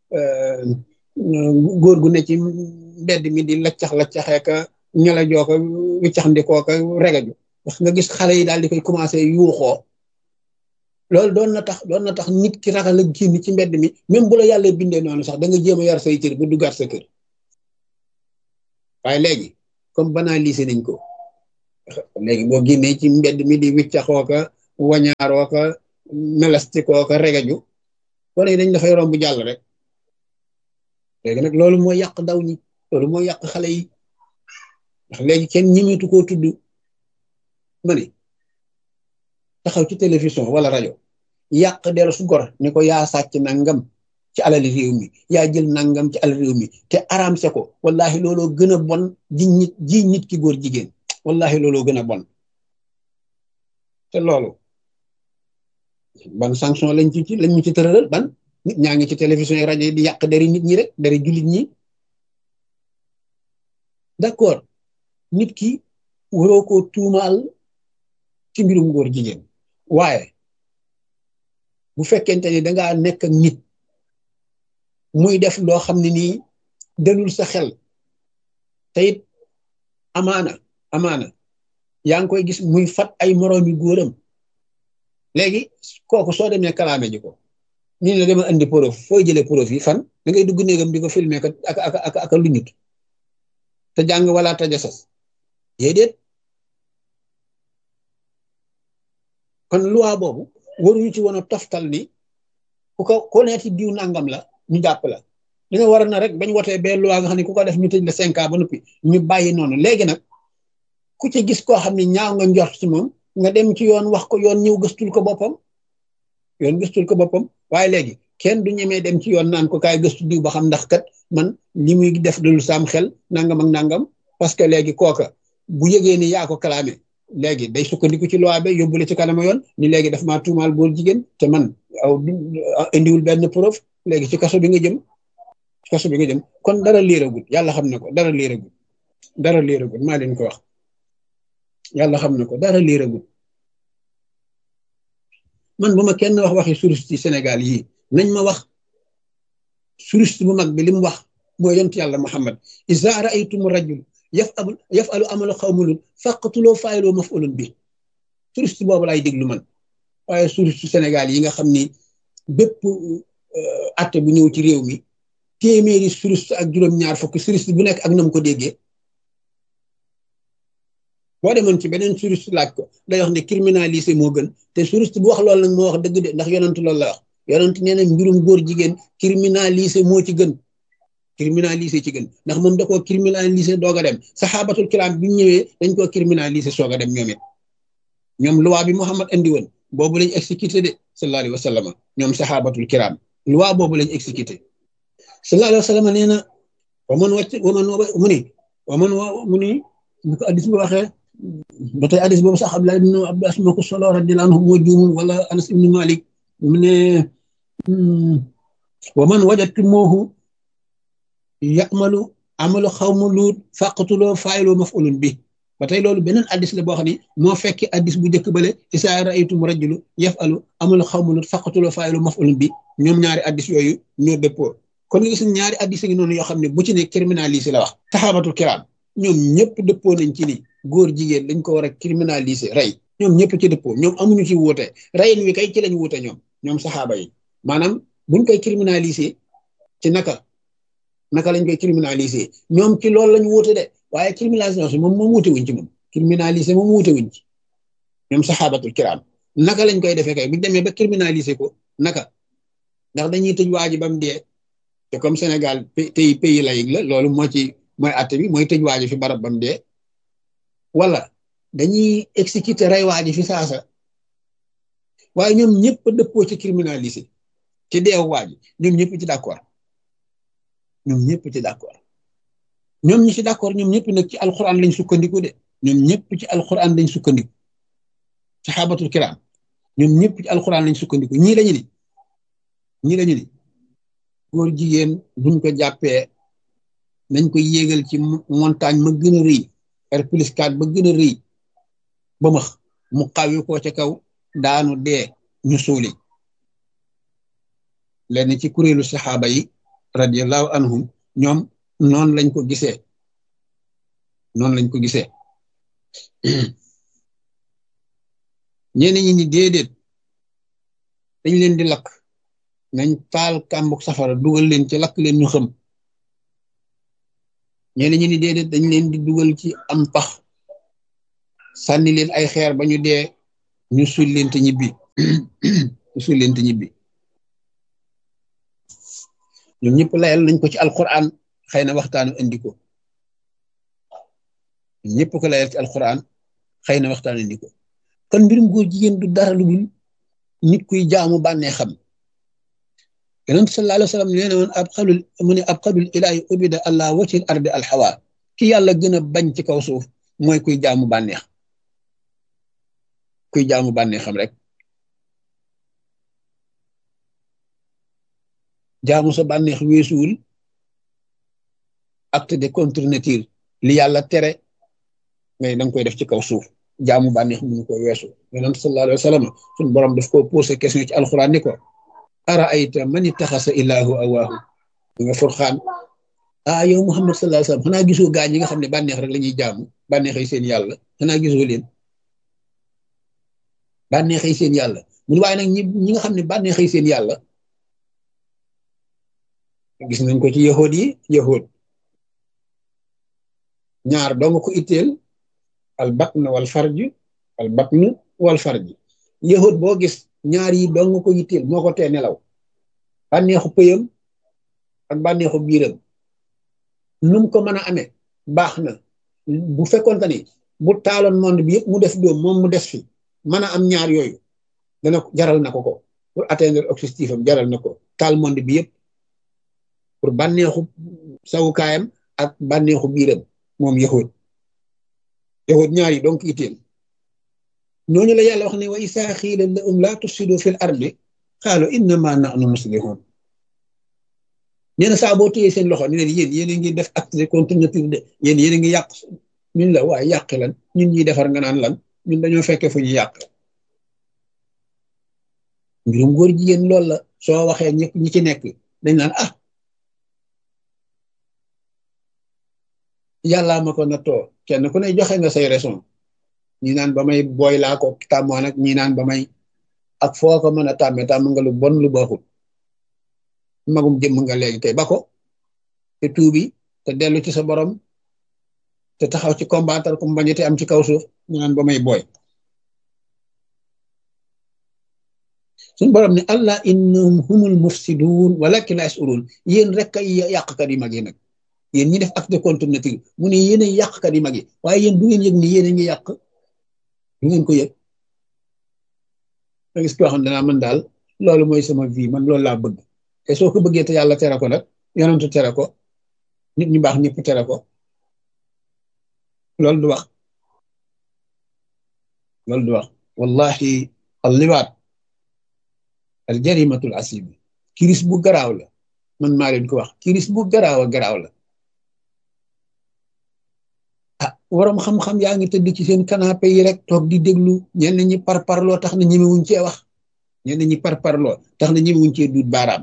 góor gu ne ci mbedd mi di laccax laccaxee ka ñala joo ko wiccax ndikoo ka regaju wax nga gis xale yi daal di koy commencé yuuxoo loolu doon na tax doon na tax nit ki ragal a génn ci mbedd mi même bu la yàlla bindee noonu sax da nga jéem a yar say cër ba duggaat sa kër waaye léegi comme banalisé nañ ko léegi boo génnee ci mbedd mi di wiccaxoo ka wañaaroo ka melastikoo ka regaju wala yi dañ dafay romb jàll rek. léegi nag loolu mooy yàq ndaw ñi, loolu mooy yàq xale yi, ndax léegi kenn ñimitu koo tudd. ma ne taxaw ci télévision wala rajo yàq deru su gor ni ko yaa sàcc nangam ci alali réew mi, yaa jël nangam ci alali réew mi te aramse ko, wallahi looloo gën a bon ji nit ji nit ki góor jigéen, wallahi looloo gën a bon. te loolu ban sanction lañ ci ci lañ ñu ci tëralal ban nit ñaa ngi ci télévision yi rajo yi di yàq deri nit ñi rek, deri jullit ñi. d'accord, nit ki waroo koo tuumaal ci mbirum góor jigéen, waaye bu fekkente ni dangaa nekk ak nit muy def loo xam ne nii dalul sa xel te it amaana amaana yaa ngi koy gis muy fat ay moroomi góoram, léegi kooku soo demee kalaame ji ko ñu ne dama andi preuve, fooy jëlee preuve yi fan da ngay dugg néegam di ko filmer ak ak ak ak lu ñut te jàng wala ta jasas déedéet. kon loi boobu waruñu ci woon a toftal ni ku ko ko neeti diw nangam la ñu jàpp la, dina war na rek bañ wotee bee loi nga xam ne ku ko def ñu tëj la cinq ans ba noppi ñu bàyyi noonu. léegi nag ku ci gis koo xam ne ñaaw nga njort ci moom nga dem ci yoon wax ko, yoon ñëw gëstul ko boppam, yoon gëstul ko boppam. waaye léegi kenn du ñemee dem ci yoon naan ko kaay gëstu diw ba xam ndax kat man li muy def dalul saam xel nangam ak nangam, parce que léegi kooka bu yëgee ni yaa ko kalaame léegi day sukkandiku ci loi ba yóbbule ci kanama yoon ni léegi daf maa tuumaal góor jigéen te man aw indiwul benn preuve, léegi ci kaso bi nga jëm, ci kaso bi nga jëm. kon dara léeragut, yàlla xam na ko, dara léeragut, dara léeragut, maa leen ko wax, yàlla xam na ko, dara léeragut. man bu ma kenn wax waxi touriste ci Sénégal yii, nañ ma wax touriste bu mag bi li mu wax mooy yonent yàlla Muhammad iza ra'aytum rajul yafalu yafalu amalu xawmulun faqtuloo faayiloo mafulun bi. touriste boobu laay déglu man, waaye touriste Sénégal yi nga xam ni bépp atte bu ñëw ci réew mi téeméeri touriste ak juróom-ñaar fukki touriste bu nekk ak nam ko déggee. boo demoon ci beneen touriste laaj ko day wax ne criminalisé moo gën, te touriste bu wax loolu nag moo wax dëgg de, ndax yonent loolu la wax. yonent nee na mbirum góor jigéen criminalisé moo ci gën, criminalisé ci gën, ndax moom da koo criminalisé doog a dem. saxaabatul kiram bi ñu ñëwee dañ koo criminalisé soog a dem ñoom it. ñoom loi bi Muhammad andi woon boobu lañ exécuté de sallallahu alayhi wa sallam, ñoom saxaabatul kiram loi boobu lañ exécuté. sallallahu alayhi wa sallam nee na waman wàcc waman mu ni waman mu ni bu ko addis bi waxee ba tey addis boobu sax Abdullah ibn Abbas moo ko solo radiyallahu anhu moo juumul, wala Anas ibn Malik mu ne waman wajadtumuuhu ya'malu amalu xawmu luut faqtuloo faa'iloo maf'ulun bi. ba tey loolu beneen addis la boo xam ne moo fekki addis bu njëkk bale izaa ra'aytum rajulu yaf'alu amalu xawmu luut faqtuloo faa'iloo maf'ulun bi. ñoom ñaari addis yooyu ñoo dëppoo. kon nga gis ñaari addis ngi noonu yoo xam ne bu ci ne criminalisé la wax. saxaabatul kiraam ñoom ñëpp dëppoo nañ ci ni góor jigéen dañ ko war a criminalisé rey, ñoom ñëpp ci dëppoo, ñoom amuñu ci wuute. reyin wi kay ci lañ wuute ñoom ñoom saxaaba yi, maanaam buñ koy criminalisé ci naka naka lañ koy criminalisé ñoom ci loolu lañ wuute de, waaye criminalisation moom moom wuute wuñ ci moom, criminalisé moom wuute wuñ ci ñoom saxaabatul kiraam. naka lañ koy defee kay bu demee ba criminalisé ko naka, ndax dañuy tëj waa ji ba mu dee te comme Sénégal pays pays laïque la, loolu moo ci mooy àtte bi, mooy tëj waa ji fi barab ba mu dee, wala dañuy exécuter rey waa ji fi saasa. waaye ñoom ñëpp dëppoo ci criminalisé ci deewu waa ji, ñoom ñëpp ci d'accord, ñoom ñëpp ci d'accord. ñoom ñi ci d'accord ñoom ñëpp nag ci alquran lañ sukkandiku de, ñoom ñëpp ci alquran lañ sukkandiku. saxaabatul kiram ñoom ñëpp ci alquran lañ sukkandiku. ñii lañu ni ñii lañu ni góor jigéen buñ ko jàppee nañ ko yéegal ci montagne ma gën a rëy, R plus quatre ba gën a rëy ba max mu xawi ko ca kaw daanu dee ñu suuli. lenn ci kuréelu saxaaba yi radiyallahu anhum ñoom noonu lañ ko gisee, noonu lañ ko gisee. ñenn ñi ni déedéet dañ leen di lakk, nañ taal kàmbuk safara dugal leen ci lakk leen ñu xam. ñenn ñi ni déedéet dañ leen di dugal ci am pax sànni leen ay xeer ba ñu dee ñu sul leen te ñibbi ñu sul leen te ñibbi ñoom ñëpp layal nañ ko ci alquran xëy na waxtaanu indi ko ñoom ñëpp ko layal ci alquran xëy na waxtaanu indi ko kon mbirum góor jigéen du dara lu dul nit kuy jaamu bànnee xam yonent sallallahu alayhi wa sallam nee na woon ab xalul mu ne ab xalul ilaahi ubida allah wacil ardi alxawa ki yàlla gën a bañ ci kaw suuf mooy kuy jaamu bànneex kuy jaamu bànneexam rek jaamu sa bànneex weesuwul acte de contre nature li yàlla tere ngay danga koy def ci kaw suuf jaamu bànneex mënu ko weesu yonent sallallahu alayhi wa sallam suñu borom daf ko posé question ci alxuraan ni ko ara ayta man ittaxasa ilaahu awaahu nga Furqaan ah yow Muhammad sallallahu alayhi wa sallam xanaa gisoo gaa ñi nga xam ne bànneex rek la ñuy jaamu bànneexay seen yàlla xanaa gisoo leen bànneexay seen yàlla mun waaye nag ñi ñi nga xam ne bànneexay seen yàlla gis nañ ko ci yahood yi yahood ñaar dong ko itteel al batn wal farj al batn wal farj yahood boo gis ñaar yi dong ko itteel moo ko tee nelaw bànneexu pëyam ak bànneexu biiram num ko mën a amee baax na bu fekkoon ni bu taaloon monde bi yëpp mu def doom moom mu des fi mën a am ñaar yooyu dana jaral na ko ko pour atteindre objectif am jaral na ko taal monde bi yëpp pour bànneexu sawukaayam ak bànneexu biiram moom yahood yahood ñaar yi donc itteel ñooñu la yàlla wax ne wa isaa xiila lahum laa tufsidu fil ardi qaalu innama nahnu muslihun nee na saa boo téyee seen loxo ni leen yéen yéen a ngi def acte de contre nature de yéen yéen a ngi yàq ñun la waaye yàq lan ñun ñuy defar nga naan lan ñun dañoo fekkee fu ñu yàq mbirum góor jigéen loolu la soo waxee ñi ñi ci nekk dañ naan ah yàllaa ma ko nattoo kenn ku ne joxe nga say raison ñi naan ba may booy laa ko tàmmoo nag ñi naan ba may ak foo ko mën a tàmmee tàmm nga lu bon lu baaxul magum jëmm nga léegi tey ba ko te tuubi te dellu ci sa borom te taxaw ci combattre ku mbañete am ci kaw suuf ñu naan ba may booy suñu borom ne allah innahum humul mufsidun walakin la yasurun yéen rek ay yàqkat yi mag yi nag yéen ñi def acte de contre nature mu ne yéen ay yàqkat yi mag yi waaye yéen du ngeen yëg ni yéen a ngi yàq du ngeen ko yëg nga gis koo xam ne danaa man daal loolu mooy sama vie man loolu laa bëgg te soo ko bëggee te yàlla tere ko nag yonentu tere ko nit ñu baax ñëpp tere ko loolu du wax loolu du wax wallahi al liwaat al jarimatul asib kiris bu garaaw la man maa leen ko wax kiris bu garaaw a garaaw la ah waroom xam-xam yaa ngi tëdd ci seen canapé yi rek toog di déglu ñenn ñi par parloo tax na ñemewuñ cee wax ñenn ñi par parloo tax na ñemewuñ cee duut baaraam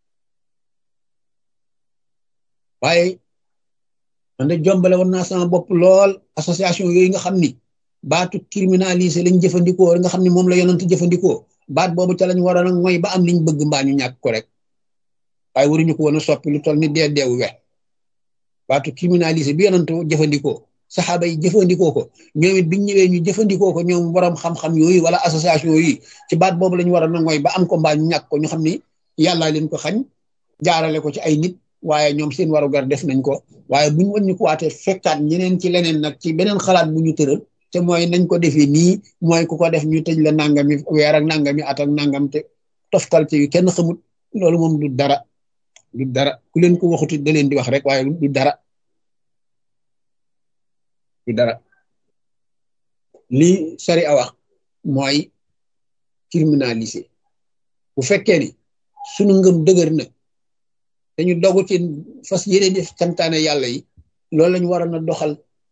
waaye man de jombale woon naa sama bopp lool association yooyu nga xam ni baatu criminalisé lañ jëfandikoo nga xam ni moom la yonent jëfandikoo baat boobu ca lañ waroon a mooy ba am liñ bëgg mbaa ñu ñàkk ko rek waaye waruñu ko woon a soppi lu toll ni dee deewu we baatu criminalisé bi yonent jëfandikoo saxaaba yi jëfandikoo ko ñoom it biñ ñëwee ñu jëfandikoo ko ñoom borom xam-xam yooyu wala association yi ci baat boobu lañ waroon a mooy ba am ko mbaa ñu ñàkk ko ñu xam ni yàllaa leen ko xañ jaarale ko ci ay nit waaye ñoom seen warugar def nañ ko waaye buñ wàññi ko waatee fekkaat ñeneen ci leneen nag ci beneen xalaat bu ñu tëral te mooy nañ ko defee nii mooy ku ko def ñu tëj la nangami weer ak nangami at ak nangam te toftal ci yu kenn xamut loolu moom du dara du dara ku leen ko waxuti da leen di wax rek waaye du dara du dara lii sari a wax mooy criminalisé bu fekkee ni sunu ngëm dëgër na dañu dogu ci fas yéene def santaane yàlla yi loolu lañu waroon a doxal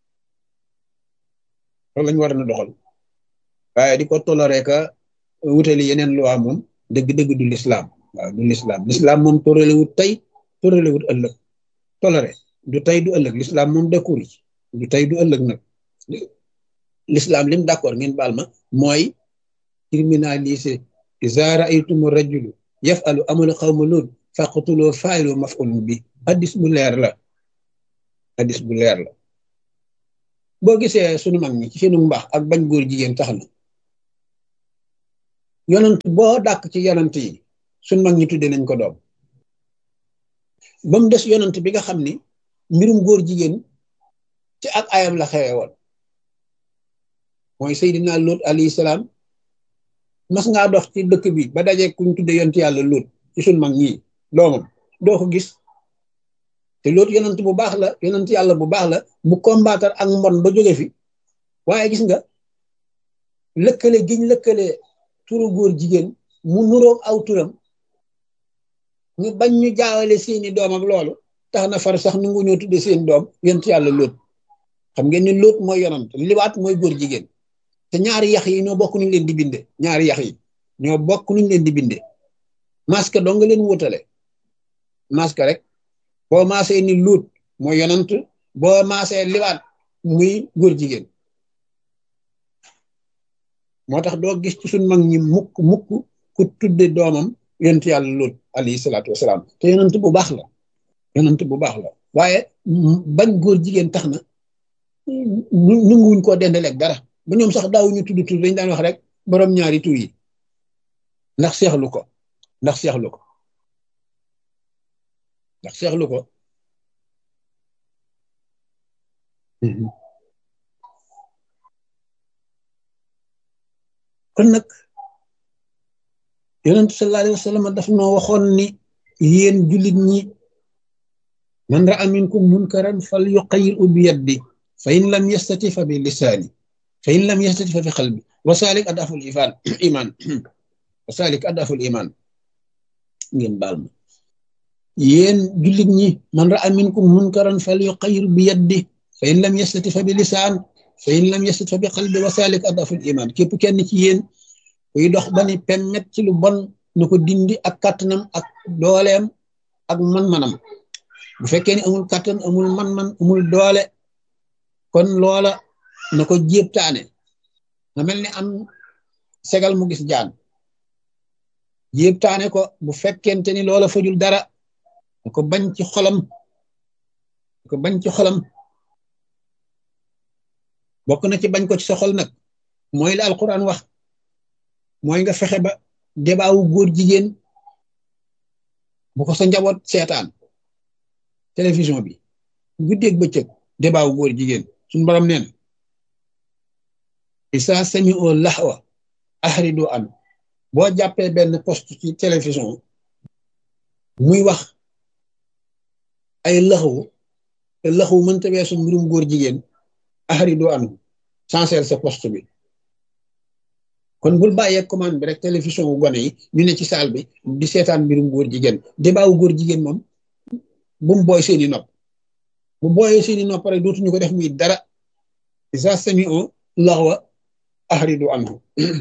loolu lañu waroon a doxal waaye di ko toléré ka wutali yeneen loi moom dëgg-dëgg du l'islam waaw du l'islam l'islam moom toléré wut tey toléré wut ëllëg toléré du tey du ëllëg l'islam moom d'accord du tey du ëllëg nag l'islam lim d'accord ngeen baal ma mooy criminaliser iza ra'aytumu rajulu yaf'alu amala qawmi lut faqtuloo faayilu maf'ulun bi hadis bu leer la hadis bu leer la boo gisee sunu mag ñi ci seenu mbaax ak bañ góor jigéen tax na yonent boo dàkk ci yonent yi sunu mag ñi tudde nañ ko doom ba mu des yonent bi nga xam ni mbirum góor jigéen ci ak ayam la xewe woon mooy Seydina Lut alayhi salaam. mas ngaa dox ci dëkk bi ba daje kuñ tudde yonent yàlla Lut ci sunu mag ñi doomam doo ko gis te Lut yonent bu baax la yonent yàlla bu baax la bu combattre ak mbon ba jóge fi waaye gis nga lëkkale giñ lëkkale turu góor jigéen mu nuroog aw turam ñu bañ ñu jaawale seeni doom ak loolu tax na far sax nangu ñoo tudde seen doom yonent yàlla Lut xam ngeen ni Lut mooy yonent liwaat mooy góor jigéen te ñaari yax yi ñoo bokk nuñ leen di binde ñaari yax yi ñoo bokk nuñ leen di binde masque dong nga leen wutale masque rek boo maasee ni Lut mooy yonent boo maasee liwaat muy góor jigéen moo tax doo gis ci suñ mag ñi mukk mukk ku tudde doomam yonent yàlla Lut alayhi salaatu wasalaam te yonent bu baax la yonent bu baax la waaye bañ góor jigéen tax na nanguwuñ koo dendaleeg dara ba ñoom sax daawuñu tudd tur dañ daan wax rek borom ñaari tur yi ndax seexlu ko ndax seexlu ko ndax seexlu ko kon nag yonent sallallahu alayhi wa sallam daf noo waxoon ni yéen jullit ñi man ra'a minkum munkaran fal yuqayyirhu bi yadi fa in lam yastati fa bi lisaani fa in lam yastati fa bi qalbi wa salik adaful iman iman wa salik adaful iman ngeen baal ma yéen jullit ñi man ra'a minkum munkaran fal yuqayyirhu bi yadi fa in lam yastati fa bi lisaan fa in lam yastati fa bi qalbi wa salik adaful iman képp kenn ci yéen kuy dox ba ni pemmet ci lu bon na ko dindi ak kàttanam ak dooleem ak man-manam bu fekkee ni amul kàttan amul man-man amul doole kon loola na ko jéebtaane na mel ni am segal mu gis jaan jéebtaane ko bu fekkente ni loola fajul dara na ko bañ ci xolam na ko bañ ci xolam bokk na ci bañ ko ci sa xol nag mooy la alquran wax mooy nga fexe ba debaawu góor jigéen bu ko sa njaboot seetaan télévision bi guddeeg bëccëg debaawu góor jigéen suñu borom nee na isa sami'u lahwa ahridu an boo jàppee benn poste ci télévision muy wax ay laxawu te laxawu mënta weesu mbirum góor jigéen ahridu an changer sa poste bi kon bul bàyyee commande bi rek télévision wu gone yi ñu ne ci salle bi di seetaan mbirum góor jigéen débat wu góor jigéen moom bu mu booy seeni nopp bu booyee seeni nopp rek dootuñu ko def muy dara isa sami'u lahwa ahridu anhu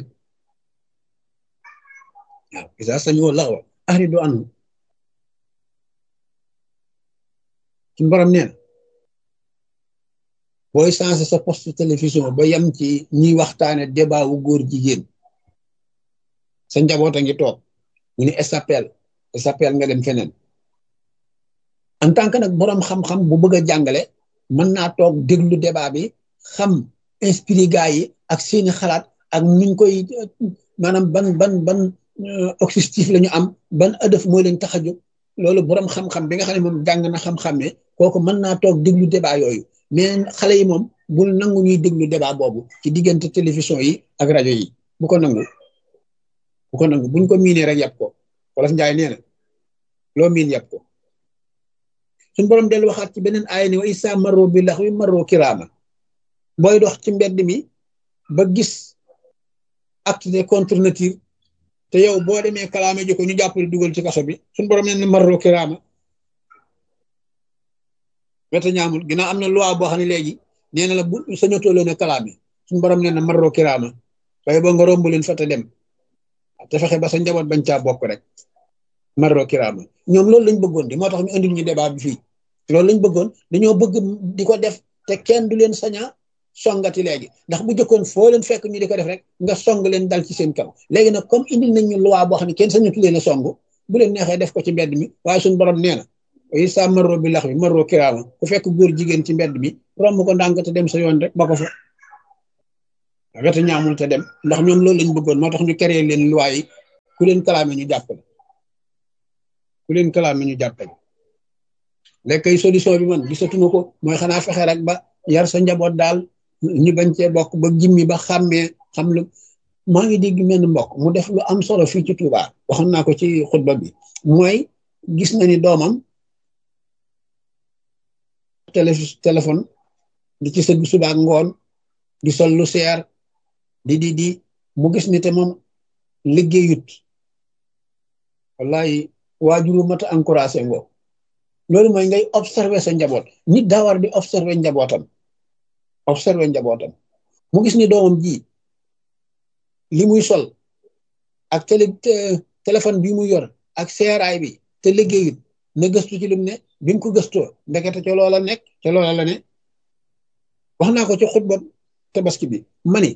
waaw isa sami'u lahwa ahridu anhu suñu borom nee na booy changé sa poste télévision ba yem ci ñuy waxtaane débat wu góor jigéen sa njaboot a ngi toog ñu ne s'appelle s'appelle nga dem feneen en tant que nag boroom xam-xam bu bëgg a jàngale mën naa toog déglu débat bi xam inspiré gaa yi ak seeni xalaat ak niñ koy maanaam ban ban ban objectif la ñu am ban ëdëf mooy leen tax a jóg loolu boroom xam-xam bi nga xam ne moom jàng na xam-xam ne kooku mën naa toog déglu débat yooyu mais xale yi moom bul nangu ñuy déglu débat boobu ci diggante télévision yi ak rajo yi bu ko nangu bu ko nangu buñ ko miinee rek yàpp ko wolof njaay nee na loo miin yàpp ko suñ borom dellu waxaat ci beneen aaya ni wa isa marro bi lax wi marro kiraama booy dox ci mbedd mi ba gis acte de contre nature te yow boo demee kalaame ji ko ñu jàppale dugal ci kaso bi suñ borom nee na marro kiraama weta ñaamul ginnaaw am na loi boo xam ne léegi nee na la bu sañatoo leen a kalaame suñu borom nee na marro kiraama waaye boo nga romb leen fa te dem te fexe ba sa njaboot bañ caa bokk rek marro kiraama ñoom loolu lañ bëggoon di moo tax ñu indil ñu débat bi fii loolu lañ bëggoon dañoo bëgg di ko def te kenn du leen saña songati léegi ndax bu jëkkoon foo leen fekk ñu di ko def rek nga song leen dal ci seen kaw léegi nag comme indil nañ ñu loi boo xam ne kenn sañatu leen a song bu leen neexee def ko ci mbedd mi waaye suñu borom nee na yi sa marro bi lax bi marro kiraama ku fekk góor jigéen ci mbedd mi romb ko ndànk te dem sa yoon rek ba ko fa wetu ñaamul te dem ndax ñoom loolu lañ bëggoon moo tax ñu créé leen loi yi ku leen kalaame ñu jàppale ku leen kalaame ñu jàppale léegi kay solution bi man gisatuma ko mooy xanaa fexe rek ba yar sa njaboot daal ñu bañ cee bokk ba jimmi ba xàmmee xam lu maa ngi dégg menn mbokk mu def lu am solo fii ci Touba waxoon naa ko ci xutba bi mooy gis na ni doomam télé téléphone di ci sëgg suba ak ngoon di sol lu seer di di di mu gis ni te moom liggéeyut wallahi waajuru mat a encouragé ngoo loolu mooy ngay observer sa njaboot nit daa war di observer njabootam observer njabootam mu gis ni doomam ji li muy sol ak télé téléphone bi muy yor ak seeraay bi te liggéeyut na gëstu ci lim ne bi mu ko gëstoo ndekete ca loola nekk ca loola la ne wax naa ko ci xutba tabaski bi mani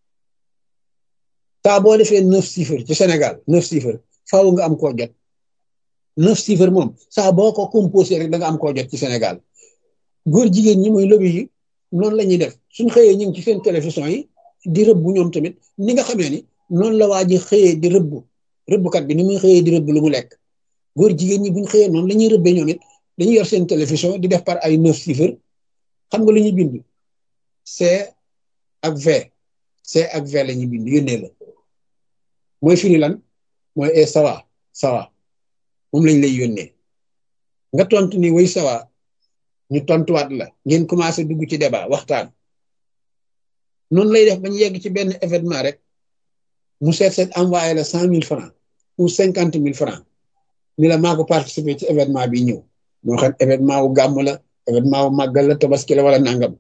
saa boo defee neuf chiffres ci Sénégal neuf chiffres faaw nga am koo jot neuf chiffres moom saa boo ko composé rek da nga am koo jot ci Sénégal góor jigéen ñi mooy lobby yi noonu la ñuy def suñ xëyee ñu ngi ci seen télévision yi di rëbbu ñoom tamit ni nga xamee ni noonu la waa ji xëyee di rëbbu rëbbukat bi ni muy xëyee di rëbb lu mu lekk góor jigéen ñi buñ xëyee noonu la ñuy rëbbee ñoom it dañuy yor seen télévision di def par ay neuf chiffres xam nga lu ñuy bind C ak V C ak V la ñuy bind yónnee la mooy firi lan mooy e sawa sawa moom lañ lay yónnee nga tontu ni way sawa ñu tontuwaat la ngeen commencé dugg ci débat waxtaan noonu lay def bañ yegg ci benn événement rek mu seet seet envoyé la cent mille francs ou cinquante mille francs ni la maa ko participer ci événement bi ñëw moo xam événement wu gàmm la événement wu màggal la tabaski la wala nangam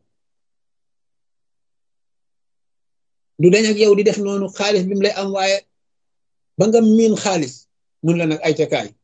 du dañ ak yow di def noonu xaalis bi mu lay envoyé ba nga miin xaalis mun la nag ay ca kaay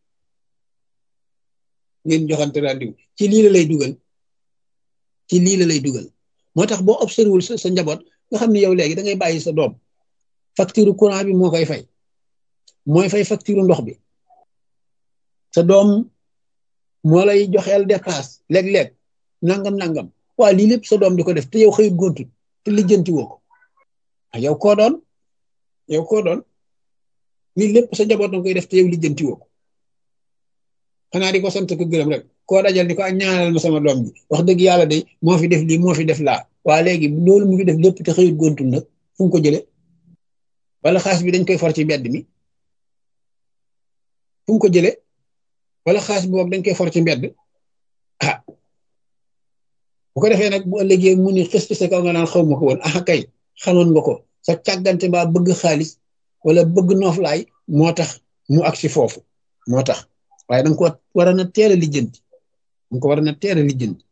ngeen joxante rendez-vous ci lii la lay dugal ci lii la lay dugal moo tax boo observé wul sa sa njaboot nga xam ne yow léegi da ngay bàyyi sa doom facture courant bi moo koy fay mooy fay facture ndox bi sa doom moo lay joxeel dépasse léeg-léeg nangam nangam waa lii lépp sa doom di ko def te yow xëyut gontu te lijjanti woo ko ah yow koo doon yow koo doon lii lépp sa njaboot na koy def te yow lijjanti woo ko xanaa di ko sant ko gërëm rek koo dajal ni ko ak ñaanal ma sama doom ji wax dëgg yàlla day moo fi def lii moo fi def laa waa léegi loolu mu fi def lépp te xëyut gontul nag fu mu ko jële wala xaas bi dañ koy for ci mbedd mi fu mu ko jële wala xaas bi boog dañ koy for ci mbedd ah bu ko defee nag bu ëllëgee mu ni xës ci sa kaw nga naan xaw ma ko woon ah kay xamoon nga ko sa càggante mbaa bëgg xaalis wala bëgg nooflaay moo tax mu agsi foofu moo tax waaye danga ko war a na teel a lijjanti danga ko war a na teel a lijjanti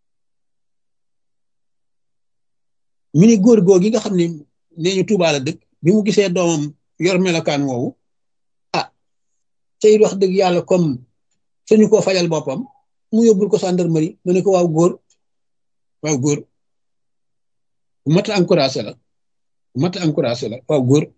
mi ni góor góor gi nga xam ne nee ñu Tuubaa la dëkk bi mu gisee doomam yor melokaan woowu ah tey wax dëgg yàlla comme suñu koo fajal boppam mu yóbbul ko gendarmerie mu ne ko waaw góor waaw góor bu mat a encouragé la bu mat a encouragé la waaw góor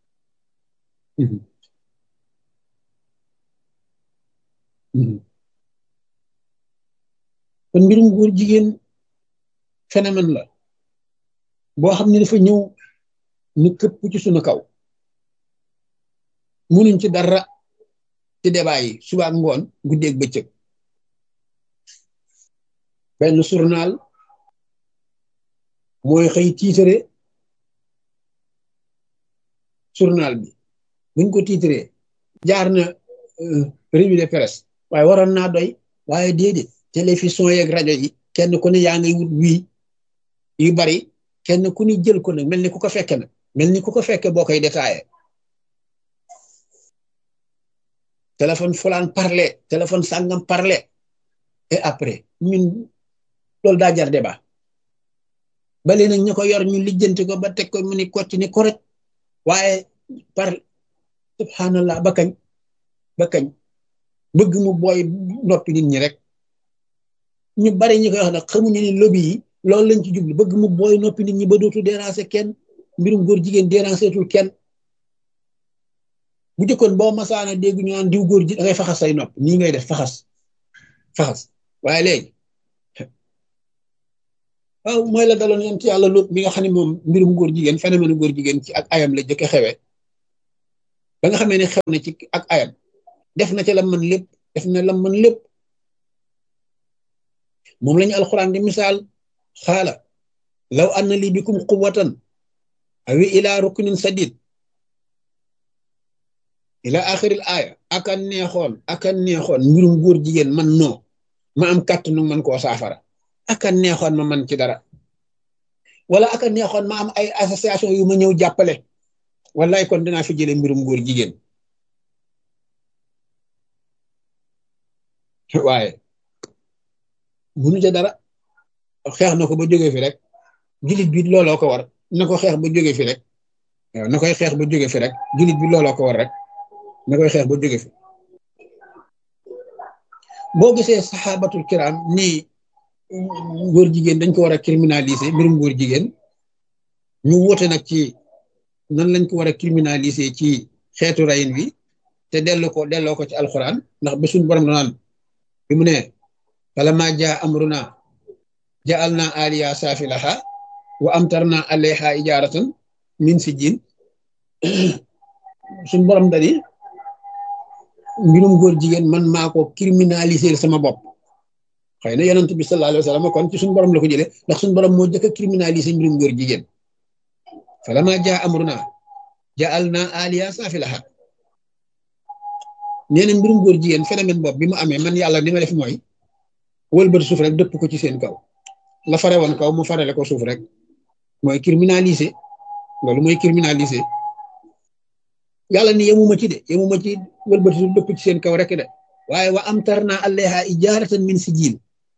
kon mbirum góor jigéen phénomène la boo xam ne dafa ñëw ni këpp ci suñu kaw munuñ ci dara ci débat yi suba ak ngoon guddeeg bëccëg benn journal mooy xëy tiitare journal bi buñ ko tiitaree jaar na revue de presse waaye waroon naa doy waaye déedéet télévision yeeg rajo yi kenn ku ne yaa ngay wut wii yu bari kenn ku ni jël ko nag mel ni ku ko fekke nag mel ni ku ko fekke boo koy détaillé téléphone fulaan parlé téléphone sàngam parlé et après ñun loolu daa jar débat bale nag ñu ko yor ñu lijjanti ko ba teg ko mu ni kocc ni correct waaye par subhanallah ba kañ ba kañ bëgg mu booy noppi nit ñi rek ñu bari ñi koy wax nag xamuñu ni lobby yi loolu lañ ci jublu bëgg mu booy noppi nit ñi ba dootu déranger kenn mbirum góor jigéen déranger tul kenn bu jëkkoon boo masaana dégg ñu naan diw góor ji da ngay faxas say nopp nii ngay def faxas faxas waaye léegi waaw mooy la daloon yonent yàlla Luut mi nga xam ne moom mbirum góor jigéen phénomène góor jigéen ci ak ayam la jëkk xewe ba nga xamee ne xew na ci ak ayam def na ca la mën lépp def na la mën lépp moom lañu alxuraan di misaal xaala law anna li bikum quwwatan awi ila ruknin sadid ila axiril aaya aka neexoon aka neexoon mbirum góor jigéen man noo ma am kàttanu man koo saafara aka neexoon ma man ci dara wala aka neexoon ma am ay association yu ma ñëw jàppale wallaay kon dinaa fi jële mbirum góor jigéen waaye munu ca dara xeex na ko ba jóge fi rek jullit bi looloo ko war na ko xeex ba jóge fi rek waaw na koy xeex ba jóge fi rek jullit bi looloo ko war rek na koy xeex ba jóge fi boo gisee saxaabatul kiram nii góor jigéen dañ ko war a criminaliser mbirum góor jigéen ñu woote nag ci nan lañ ko war a criminaliser ci xeetu rayin wi te delloo ko delloo ko ci alxuraan ndax ba suñ borom naan bi mu ne falamma jaa amruna ja'alna aliya safilaha wa amtarna alayha ijaratan min sijjin suñ borom dani mbirum góor jigéen man maa ko criminaliser sama bopp xëy na yonent bi sallallahu alayhi wa sallam kon ci suñ borom la ko jëlee ndax suñ borom moo jëkk a criminaliser mbirum góor jigéen falamma jaa amruna ja'alna aliya safilaha nee na mbirum góor jigéen phénomène bopp bi mu amee man yàlla li ma def mooy wëlbati suuf rek dëpp ko ci seen kaw la fare woon kaw mu farale ko suuf rek mooy criminaliser loolu mooy criminaliser yàlla ni yemuma ci de yemuma ci wëlbati suuf dëpp ci seen kaw rek de waaye wa amtarna alayha ijaratan min sijil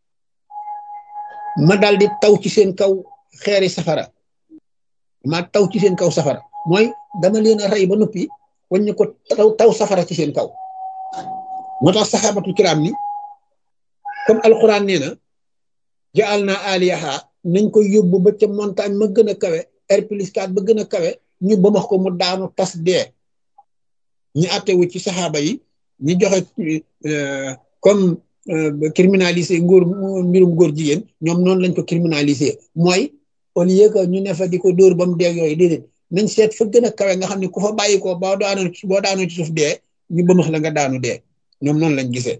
ma daal di taw ci seen kaw xeeri safara ma taw ci seen kaw safara mooy dama leen a rey ba noppi waññu ko taw taw safara ci seen kaw moo tax saxaabatul kiram ni comme alquran nee na jaal na aliyaha nañ ko yóbbu ba ca montagne ma gën a kawe R plus quatre ba gën a kawe ñu ba max ko mu daanu tas dee ñu attewu ci saxaaba yi ñu joxe comme criminaliser ngóor mbirum góor jigéen ñoom noonu lañ ko criminaliser mooy au lieu que ñu ne fa di ko dóor ba mu dee yooyu déedéet nañ seet fa gën a kawe nga xam ne ku fa bàyyi ko boo daanu boo daanu ci suuf dee ñu ba max la nga daanu dee ñoom noonu lañ gisee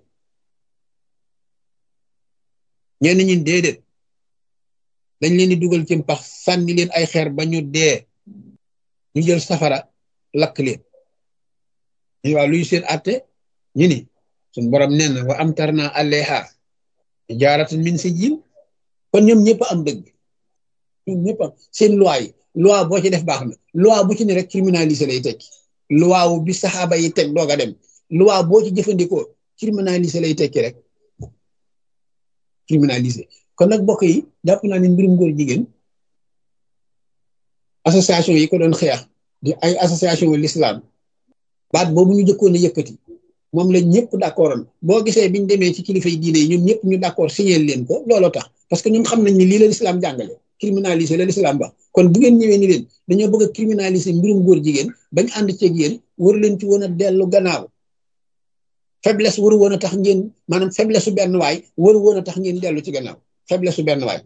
ñenn ñi déedéet dañ leen di dugal ci pax sànni leen ay xeer ba ñu dee ñu jël safara lakk leen ñu waa luy seen àtte ñu ni suñ borom nee na wa amtarna alayha ijaratan min sijil kon ñoom ñëpp am dëgg ñoom ñëpp am seen loi yi loi boo ci def baax na loi bu ci ne rek criminaliser lay tekki loi wu bi saxaaba yi teg doog a dem loi boo ci jëfandikoo criminaliser lay tekki rek criminaliser kon nag bokk yi jàpp naa ne mbirum góor jigéen association yi ko doon xeex di ay association l'islam baat boobu ñu jëkkoon a yëkkati moom la ñëpp d'accordoon boo gisee biñu demee ci kilifa yi diine yi ñoom ñëpp ñu d'accord signé leen ko looloo tax parce que ñoom xam nañ ni lii la l'islam jàngale criminaliser la l'islam ba kon bu ngeen ñëwee ni leen dañoo bëgg a criminaliser mbirum góor jigéen bañ ànd ceeg yéen waru leen ci woon a dellu gannaaw faiblesse waru woon a tax ngeen maanaam faiblesse su benn waay waru woon a tax ngeen dellu ci gannaaw faiblesse su benn waay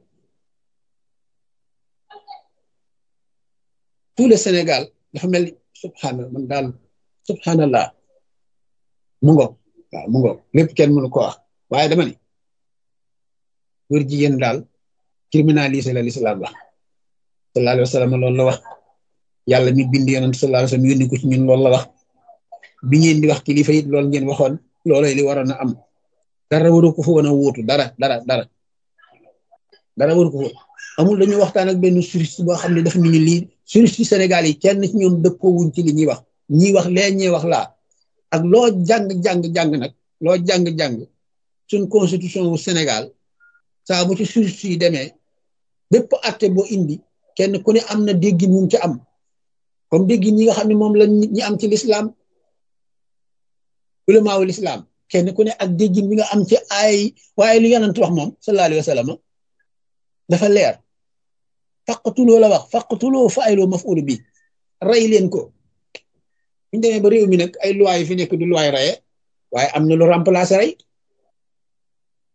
tout le Sénégal dafa mel ni subhanallah man daal subhanallah mu ngoog waaw mu ngoog lépp kenn mënu ko wax waaye dama ni góor jigéen daal criminaliser la l'islam wax sallallahu alayhi wa sallam loolu la wax yàlla mi bind yonent sallallahu alayhi wa sallam yónni ko ci ñun loolu la wax bi ngeen di wax kilifa it loolu ngeen waxoon loolooy li waroon a am dara waru ko fa woon a wóotu dara dara dara dara waru ko fa amul dañu waxtaan ak benn juriste boo xam ne daf ñu lii juriste Sénégal yi kenn ci ñoom dëppoo wuñ ci li ñuy wax ñii wax lee ñee wax laa ak loo jàng jàng jàng nag loo jàng jàng suñ constitution wu Sénégal saa bu ci juriste yi demee bépp acte boo indi kenn ku ne am na déggin mu ci am comme déggin ñi nga xam ne moom la nit ñi am ci l'islam ulamaawu l'islam kenn ku ne ak déggin bi nga am ci ay waaye li yonent wax moom sallallahu alayhi wa sallam dafa leer faqtuloo la wax faqtuloo fa'iloo maf'ul bi rey leen ko buñu demee ba réew mi nag ay loi yi fi nekk du loi reye waaye am na lu remplacer rey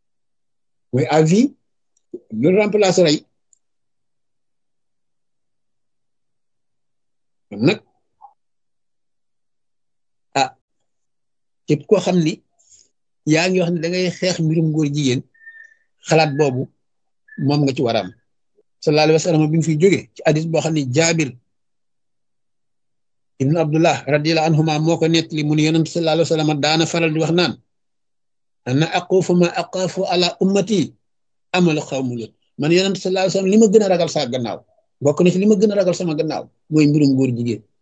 mooy à vie lu remplacer rey kon nag ah képp koo xam ni yaa ngi wax ne da ngay xeex mbirum góor jigéen xalaat boobu moom nga ci war a am sallallahu alayhi wa sallam bi mu fiy jógee ci hadis boo xam ne jaabir ibnu abdullah radiyallahu anhuma moo ko nettali mu ne yonent sallallahu alayhi wa sallam daana faral di wax naan ana aqufu ma aqafu ala ummati amal xawmu lut man yonent sallallahu alayhi wa sallam li ma gën a ragal saa gannaaw bokk na ci li ma gën a ragal sama gannaaw mooy mbirum góor jigéen